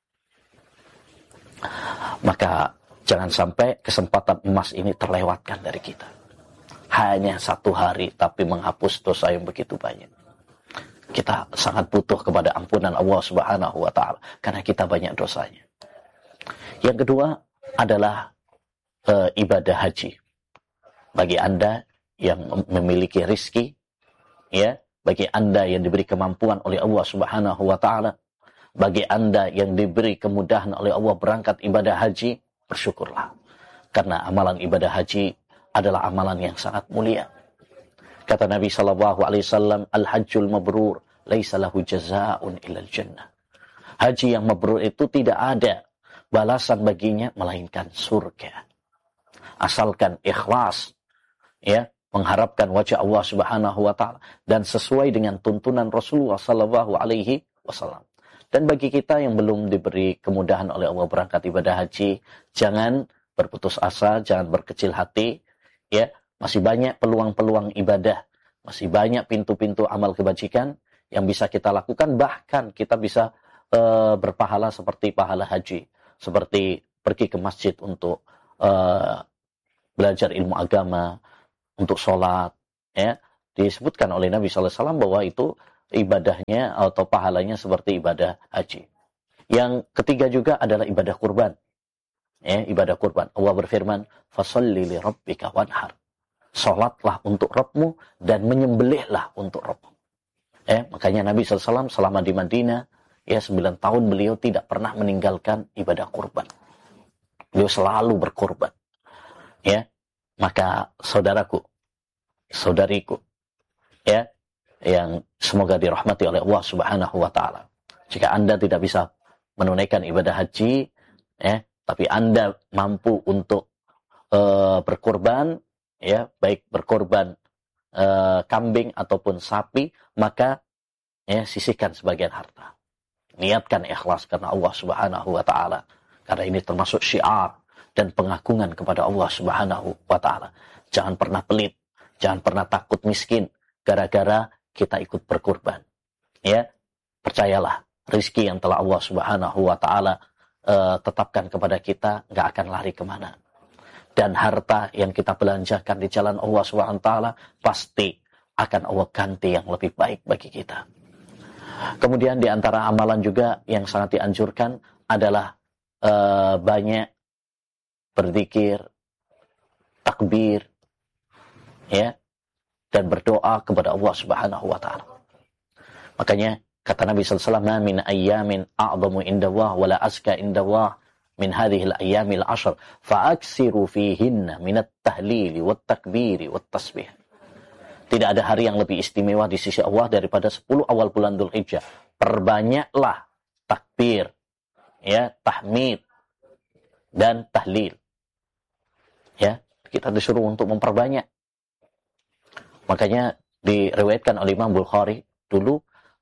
Maka jangan sampai kesempatan emas ini terlewatkan dari kita. Hanya satu hari tapi menghapus dosa yang begitu banyak. Kita sangat butuh kepada ampunan Allah Subhanahu wa Ta'ala karena kita banyak dosanya. Yang kedua adalah e, ibadah haji. Bagi Anda yang memiliki rizki, ya, bagi Anda yang diberi kemampuan oleh Allah Subhanahu wa Ta'ala, bagi Anda yang diberi kemudahan oleh Allah berangkat ibadah haji, bersyukurlah. Karena amalan ibadah haji adalah amalan yang sangat mulia. Kata Nabi sallallahu alaihi wasallam, "Al-hajjul mabrur laisa lahu jazaa'un illal jannah." Haji yang mabrur itu tidak ada balasan baginya melainkan surga. Asalkan ikhlas, ya, mengharapkan wajah Allah Subhanahu wa Ta'ala dan sesuai dengan tuntunan Rasulullah sallallahu alaihi wasallam. Dan bagi kita yang belum diberi kemudahan oleh Allah berangkat ibadah haji, jangan berputus asa, jangan berkecil hati, ya. Masih banyak peluang-peluang ibadah, masih banyak pintu-pintu amal kebajikan yang bisa kita lakukan, bahkan kita bisa uh, berpahala seperti pahala haji, seperti pergi ke masjid untuk uh, belajar ilmu agama, untuk sholat, ya. Disebutkan oleh Nabi sallallahu alaihi wasallam bahwa itu ibadahnya atau pahalanya seperti ibadah haji. Yang ketiga juga adalah ibadah kurban. Ya, ibadah kurban. Allah berfirman, "Fasholli li rabbika wanhar." Salatlah untuk Rabbmu dan menyembelihlah untuk Rabbmu. Ya, makanya Nabi shallallahu alaihi wasallam selama di Madinah, ya sembilan tahun beliau tidak pernah meninggalkan ibadah kurban. Beliau selalu berkurban. Ya, maka saudaraku, saudariku, ya, yang semoga dirahmati oleh Allah Subhanahu wa taala. Jika Anda tidak bisa menunaikan ibadah haji, ya, tapi Anda mampu untuk uh, berkorban, ya, baik berkorban uh, kambing ataupun sapi, maka ya sisihkan sebagian harta. Niatkan ikhlas karena Allah Subhanahu wa taala. Karena ini termasuk syiar dan pengagungan kepada Allah Subhanahu wa taala. Jangan pernah pelit, jangan pernah takut miskin gara-gara kita ikut berkorban. Ya, percayalah, rizki yang telah Allah Subhanahu wa taala uh, tetapkan kepada kita nggak akan lari kemana. Dan harta yang kita belanjakan di jalan Allah Subhanahu wa taala pasti akan Allah ganti yang lebih baik bagi kita. Kemudian di antara amalan juga yang sangat dianjurkan adalah uh, banyak berzikir, takbir, ya, dan berdoa kepada Allah Subhanahu wa taala. Makanya kata Nabi sallallahu alaihi wasallam, "Min ayyamin a'zamu indallah wa la aska indallah min hadhihi al-ayyamil ashr, fa'aksiru fihinna min at-tahlili wat-takbiri wat-tasbih." Tidak ada hari yang lebih istimewa di sisi Allah daripada sepuluh awal bulan Dzulhijjah. Perbanyaklah takbir, ya, tahmid dan tahlil. Ya, kita disuruh untuk memperbanyak. Makanya diriwayatkan oleh Imam Bukhari dulu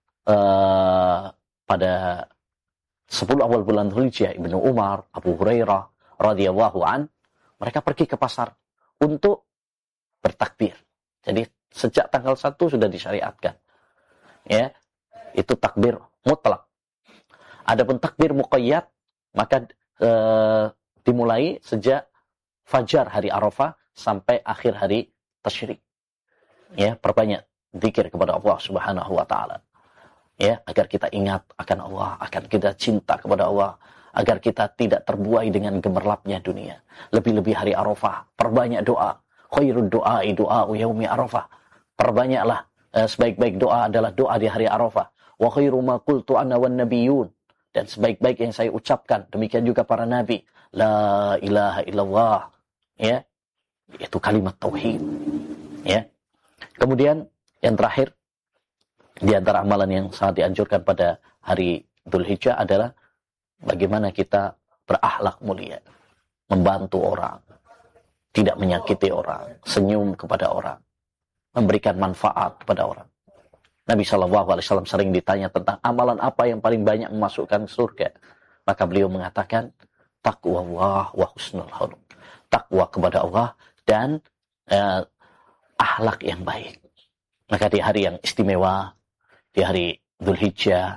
uh, pada sepuluh awal bulan Dzulhijjah, Ibnu Umar, Abu Hurairah radhiyallahu an, mereka pergi ke pasar untuk bertakbir. Jadi sejak tanggal satu sudah disyariatkan. Ya, itu takbir mutlak. Adapun takbir muqayyad maka uh, dimulai sejak fajar hari Arafah sampai akhir hari tasyrik. Ya, perbanyak zikir kepada Allah Subhanahu wa taala. Ya, agar kita ingat akan Allah, agar kita cinta kepada Allah, agar kita tidak terbuai dengan gemerlapnya dunia. Lebih-lebih hari Arafah, perbanyak doa. Khairud du'ai du'a'u yaumi Arafah. Perbanyaklah, eh, sebaik-baik doa adalah doa di hari Arafah. Wa khairu ma qultu ana wan nabiyyun. Dan sebaik-baik yang saya ucapkan, demikian juga para nabi, la ilaha illallah. Ya, itu kalimat tauhid. Ya. Kemudian yang terakhir di antara amalan yang sangat dianjurkan pada hari Dzulhijjah adalah bagaimana kita berakhlak mulia, membantu orang, tidak menyakiti orang, senyum kepada orang, memberikan manfaat kepada orang. Nabi shallallahu alaihi wasallam sering ditanya tentang amalan apa yang paling banyak memasukkan surga. Maka beliau mengatakan, taqwa Allah wa husnul khuluq. Takwa kepada Allah dan eh, akhlak yang baik. Maka di hari yang istimewa, di hari Dzulhijjah,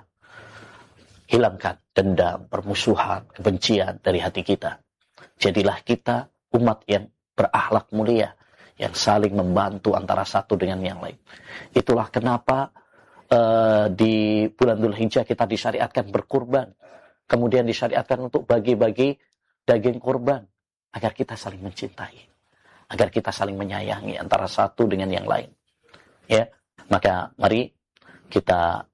hilangkan dendam, permusuhan, kebencian dari hati kita. Jadilah kita umat yang berakhlak mulia, yang saling membantu antara satu dengan yang lain. Itulah kenapa uh, di bulan Dzulhijjah kita disyariatkan berkurban. Kemudian disyariatkan untuk bagi-bagi daging kurban. Agar kita saling mencintai. Agar kita saling menyayangi antara satu dengan yang lain. Ya, maka mari kita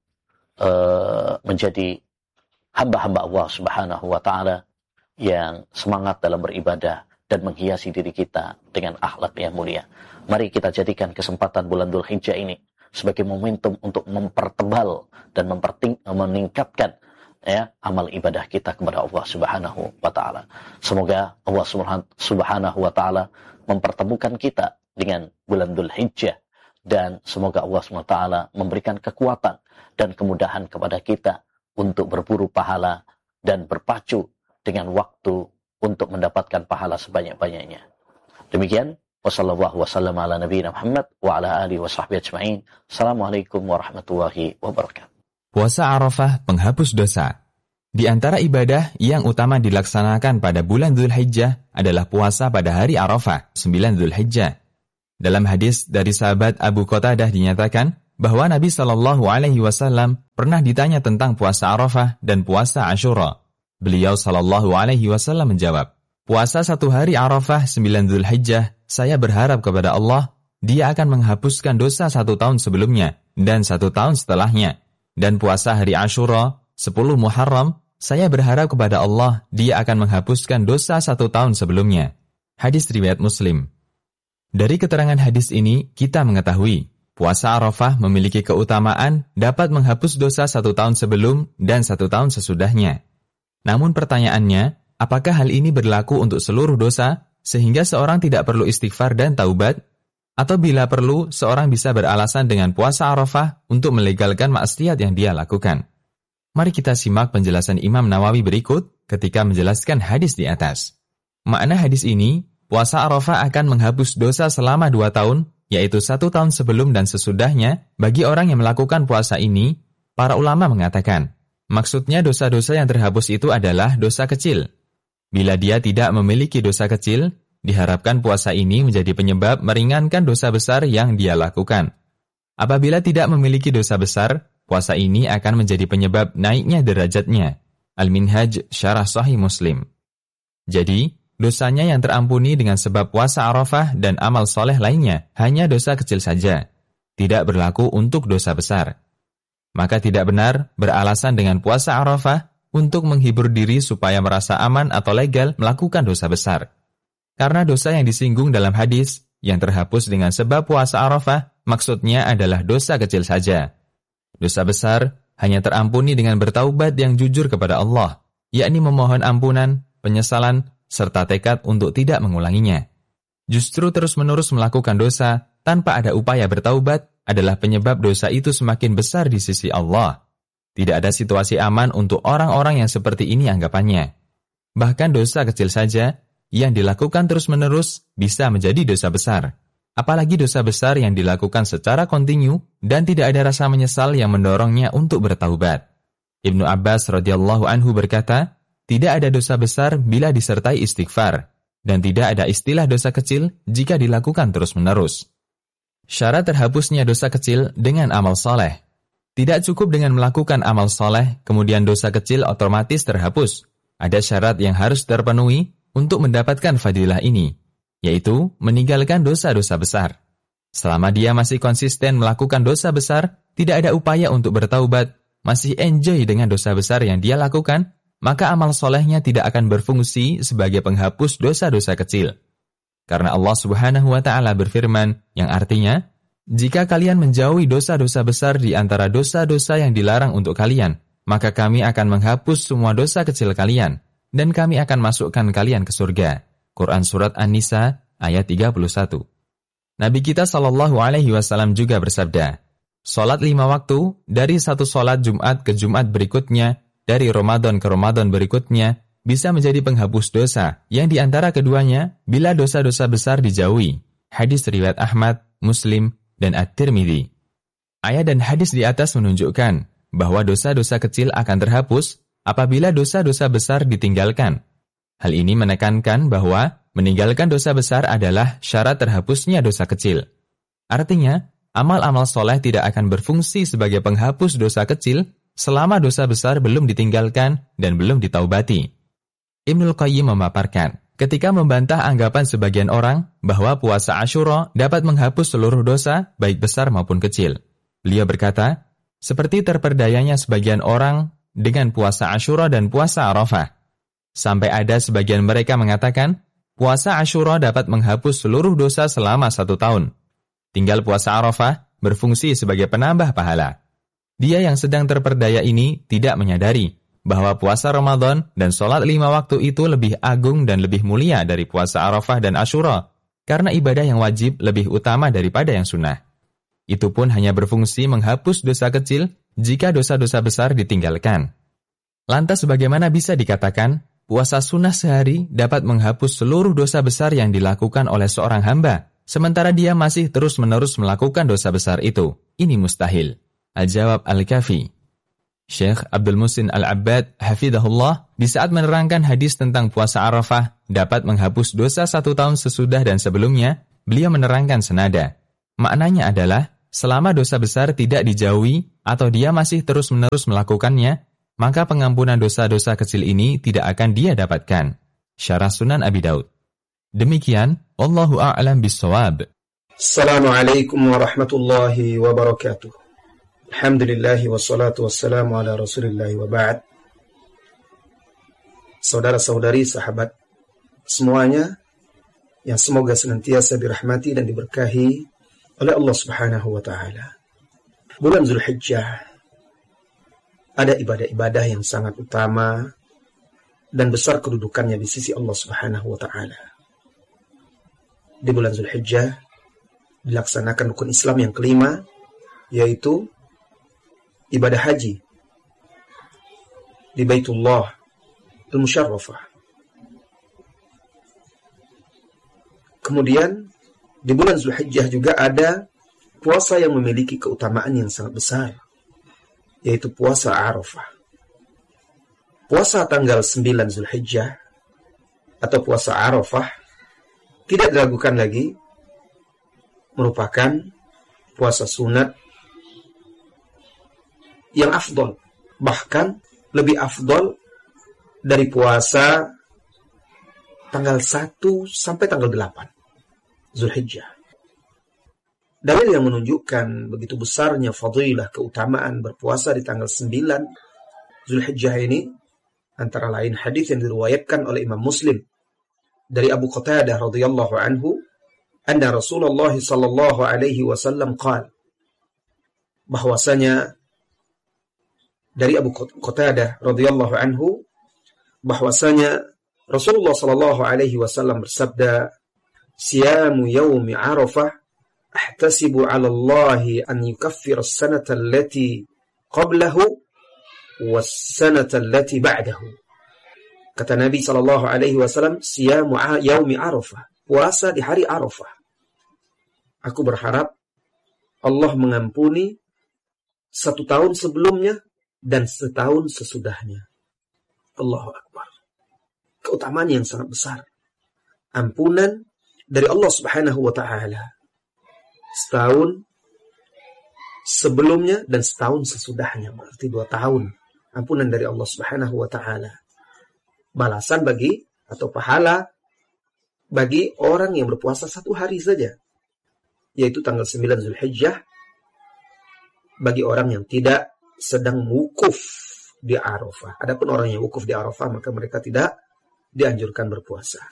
uh, menjadi hamba-hamba Allah Subhanahu wa taala yang semangat dalam beribadah dan menghiasi diri kita dengan akhlak yang mulia. Mari kita jadikan kesempatan bulan Dzulhijjah ini sebagai momentum untuk mempertebal dan memperting- meningkatkan ya amal ibadah kita kepada Allah Subhanahu wa taala. Semoga Allah Subhanahu wa taala mempertemukan kita dengan bulan Dzulhijjah dan semoga Allah Subhanahu wa taala memberikan kekuatan dan kemudahan kepada kita untuk berburu pahala dan berpacu dengan waktu untuk mendapatkan pahala sebanyak-banyaknya. Demikian, wassallallahu wasallam ala nabiyina Muhammad wa ala alihi wa sahbihi ajma'in. Assalamualaikum warahmatullahi wabarakatuh. Puasa Arafah penghapus dosa. Di antara ibadah yang utama dilaksanakan pada bulan Dzulhijjah adalah puasa pada hari Arafah, sembilan Dzulhijjah. Dalam hadis dari sahabat Abu Qatadah dinyatakan bahwa Nabi Shallallahu Alaihi Wasallam pernah ditanya tentang puasa Arafah dan puasa Asyura. Beliau Shallallahu Alaihi Wasallam menjawab, puasa satu hari Arafah sembilan Dzulhijjah, saya berharap kepada Allah, Dia akan menghapuskan dosa satu tahun sebelumnya dan satu tahun setelahnya. Dan puasa hari Asyura, sepuluh Muharram, saya berharap kepada Allah, Dia akan menghapuskan dosa satu tahun sebelumnya. Hadis riwayat Muslim. Dari keterangan hadis ini, kita mengetahui puasa Arafah memiliki keutamaan dapat menghapus dosa satu tahun sebelum dan satu tahun sesudahnya. Namun pertanyaannya, apakah hal ini berlaku untuk seluruh dosa sehingga seorang tidak perlu istighfar dan taubat? Atau bila perlu, seorang bisa beralasan dengan puasa Arafah untuk melegalkan maksiat yang dia lakukan? Mari kita simak penjelasan Imam Nawawi berikut ketika menjelaskan hadis di atas. Makna hadis ini, puasa Arafah akan menghapus dosa selama dua tahun, yaitu satu tahun sebelum dan sesudahnya, bagi orang yang melakukan puasa ini. Para ulama mengatakan, maksudnya dosa-dosa yang terhapus itu adalah dosa kecil. Bila dia tidak memiliki dosa kecil, diharapkan puasa ini menjadi penyebab meringankan dosa besar yang dia lakukan. Apabila tidak memiliki dosa besar, puasa ini akan menjadi penyebab naiknya derajatnya. Al-Minhaj Syarah Sahih Muslim. Jadi, dosanya yang terampuni dengan sebab puasa Arafah dan amal soleh lainnya hanya dosa kecil saja, tidak berlaku untuk dosa besar. Maka tidak benar beralasan dengan puasa Arafah untuk menghibur diri supaya merasa aman atau legal melakukan dosa besar. Karena dosa yang disinggung dalam hadis yang terhapus dengan sebab puasa Arafah maksudnya adalah dosa kecil saja. Dosa besar hanya terampuni dengan bertaubat yang jujur kepada Allah, yakni memohon ampunan, penyesalan, serta tekad untuk tidak mengulanginya. Justru terus-menerus melakukan dosa tanpa ada upaya bertaubat adalah penyebab dosa itu semakin besar di sisi Allah. Tidak ada situasi aman untuk orang-orang yang seperti ini anggapannya. Bahkan dosa kecil saja yang dilakukan terus-menerus bisa menjadi dosa besar. Apalagi dosa besar yang dilakukan secara kontinu dan tidak ada rasa menyesal yang mendorongnya untuk bertaubat. Ibnu Abbas radhiyallahu anhu berkata, tidak ada dosa besar bila disertai istighfar, dan tidak ada istilah dosa kecil jika dilakukan terus-menerus. Syarat terhapusnya dosa kecil dengan amal soleh. Tidak cukup dengan melakukan amal soleh, kemudian dosa kecil otomatis terhapus. Ada syarat yang harus terpenuhi untuk mendapatkan fadilah ini, yaitu meninggalkan dosa-dosa besar. Selama dia masih konsisten melakukan dosa besar, tidak ada upaya untuk bertaubat, masih enjoy dengan dosa besar yang dia lakukan, maka amal solehnya tidak akan berfungsi sebagai penghapus dosa-dosa kecil. Karena Allah Subhanahu wa Ta'ala berfirman, yang artinya, jika kalian menjauhi dosa-dosa besar di antara dosa-dosa yang dilarang untuk kalian, maka kami akan menghapus semua dosa kecil kalian, dan kami akan masukkan kalian ke surga. Quran Surat An-Nisa ayat tiga puluh satu. Nabi kita Shallallahu Alaihi Wasallam juga bersabda, Salat lima waktu dari satu salat Jumat ke Jumat berikutnya, dari Ramadan ke Ramadan berikutnya, bisa menjadi penghapus dosa, yang diantara keduanya, bila dosa-dosa besar dijauhi. Hadis riwayat Ahmad, Muslim, dan At-Tirmidzi. Ayat dan hadis di atas menunjukkan bahwa dosa-dosa kecil akan terhapus apabila dosa-dosa besar ditinggalkan. Hal ini menekankan bahwa meninggalkan dosa besar adalah syarat terhapusnya dosa kecil. Artinya, amal-amal soleh tidak akan berfungsi sebagai penghapus dosa kecil selama dosa besar belum ditinggalkan dan belum ditaubati. Ibnul Qayyim memaparkan, ketika membantah anggapan sebagian orang bahwa puasa Asyura dapat menghapus seluruh dosa, baik besar maupun kecil. Beliau berkata, seperti terperdayanya sebagian orang dengan puasa Asyura dan puasa Arafah. Sampai ada sebagian mereka mengatakan, puasa Asyura dapat menghapus seluruh dosa selama satu tahun. Tinggal puasa Arafah berfungsi sebagai penambah pahala. Dia yang sedang terperdaya ini tidak menyadari bahwa puasa Ramadan dan sholat lima waktu itu lebih agung dan lebih mulia dari puasa Arafah dan Asyura, karena ibadah yang wajib lebih utama daripada yang sunnah. Itu pun hanya berfungsi menghapus dosa kecil jika dosa-dosa besar ditinggalkan. Lantas bagaimana bisa dikatakan puasa sunnah sehari dapat menghapus seluruh dosa besar yang dilakukan oleh seorang hamba, sementara dia masih terus-menerus melakukan dosa besar itu? Ini mustahil. Al-Jawab Al-Kafi. Syekh Abdul Muhsin Al-Abbad hafidhahullah di saat menerangkan hadis tentang puasa Arafah dapat menghapus dosa satu tahun sesudah dan sebelumnya, beliau menerangkan senada. Maknanya adalah Selama dosa besar tidak dijauhi atau dia masih terus-menerus melakukannya, maka pengampunan dosa-dosa kecil ini tidak akan dia dapatkan. Syarah Sunan Abi Daud. Demikian, Wallahu a'lam bis-shawab. Assalamualaikum warahmatullahi wabarakatuh. Alhamdulillahi wassalatu wassalamu ala rasulillahi wa ba'd. Saudara-saudari, sahabat semuanya yang semoga senantiasa dirahmati dan diberkahi oleh Allah Subhanahu wa taala. Bulan Zulhijjah ada ibadah-ibadah yang sangat utama dan besar kedudukannya di sisi Allah Subhanahu wa taala. Di bulan Zulhijjah dilaksanakan rukun Islam yang kelima, yaitu ibadah haji di Baitullah Al-Musharrafah. Kemudian di bulan Zulhijjah juga ada puasa yang memiliki keutamaan yang sangat besar, yaitu puasa Arafah. Puasa tanggal sembilan Zulhijjah atau puasa Arafah tidak diragukan lagi merupakan puasa sunat yang afdol, bahkan lebih afdol dari puasa tanggal satu sampai tanggal delapan Zulhijjah. Dalil yang menunjukkan begitu besarnya fadilah keutamaan berpuasa di tanggal sembilan Zulhijjah ini antara lain hadis yang diriwayatkan oleh Imam Muslim dari Abu Qatadah radhiyallahu anhu, anna Rasulullah sallallahu alaihi wasallam qala, bahwasanya dari Abu Qatadah radhiyallahu anhu bahwasanya Rasulullah sallallahu alaihi wasallam bersabda, "Siyamu yaumi Arafah ahtasibu 'ala Allah an yukaffira as-sanata allati qablahu was-sanata allati ba'dahu." Kata Nabi sallallahu alaihi wasallam, "Siyamu yaumi Arafah," puasa di hari Arafah. Aku berharap Allah mengampuni satu tahun sebelumnya dan setahun sesudahnya. Allahu Akbar. Keutamaan yang sangat besar. Ampunan dari Allah Subhanahu wa taala. Setahun sebelumnya dan setahun sesudahnya, berarti dua tahun. Ampunan dari Allah Subhanahu wa taala. Balasan bagi atau pahala bagi orang yang berpuasa satu hari saja, yaitu tanggal sembilan Zulhijjah, bagi orang yang tidak sedang wukuf di Arafah. Adapun orang yang wukuf di Arafah, maka mereka tidak dianjurkan berpuasa.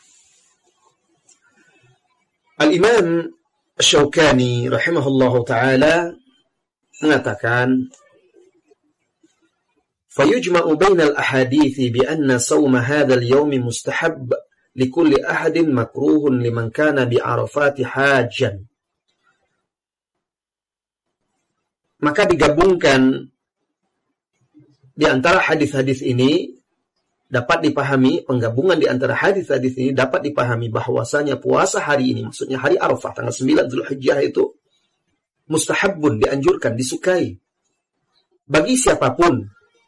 Al-Imam Asy-Syaukani rahimahullahu ta'ala mengatakan, fayujma'u bainal ahadithi bi anna sawma hadzal yawmi mustahab likulli ahadin makruhun liman kana bi Arafati hajan. Maka digabungkan di antara hadis-hadis ini, dapat dipahami, penggabungan di antara hadis-hadis ini dapat dipahami bahwasanya puasa hari ini, maksudnya hari Arafah tanggal sembilan Zulhijjah itu mustahabun, dianjurkan, disukai bagi siapapun.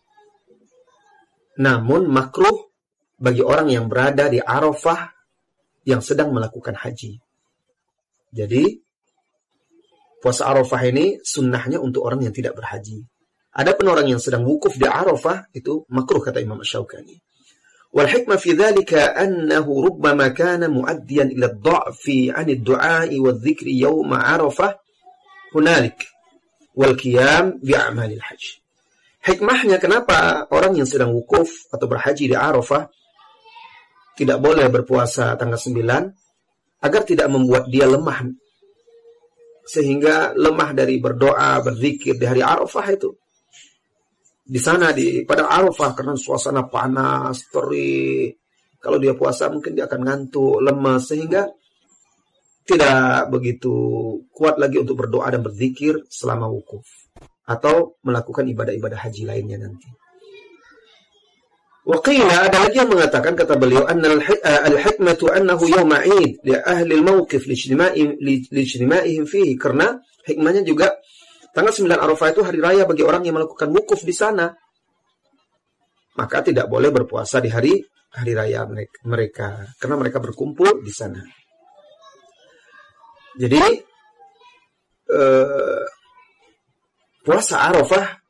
Namun makruh bagi orang yang berada di Arafah yang sedang melakukan haji. Jadi puasa Arafah ini sunnahnya untuk orang yang tidak berhaji. Adapun orang yang sedang wukuf di Arafah itu makruh, kata Imam Asy-Syaukani. Wal hikmah fi dzalika annahu rubbama kana muaddiyan ila ad-dha'fi 'an ad-du'a'i wadh-dhikri yawm Arafah hunalik wal qiyam bi a'malil hajj. Hikmahnya kenapa orang yang sedang wukuf atau berhaji di Arafah tidak boleh berpuasa tanggal sembilan, agar tidak membuat dia lemah, sehingga lemah dari berdoa, berzikir di hari Arafah itu. Di sana di pada Arafah karena suasana panas, terik. Kalau dia puasa mungkin dia akan ngantuk, lemas, sehingga tidak begitu kuat lagi untuk berdoa dan berzikir selama wukuf atau melakukan ibadah-ibadah haji lainnya nanti. Waqila, ada lagi yang mengatakan, kata beliau, anna al-hikmatu annahu yawma 'id li ahli al-mawqif lijtima'ihim fihi, karena hikmahnya juga tanggal sembilan Arafah itu hari raya bagi orang yang melakukan wukuf di sana. Maka tidak boleh berpuasa di hari hari raya mereka, karena mereka berkumpul di sana. Jadi eh, puasa Arafah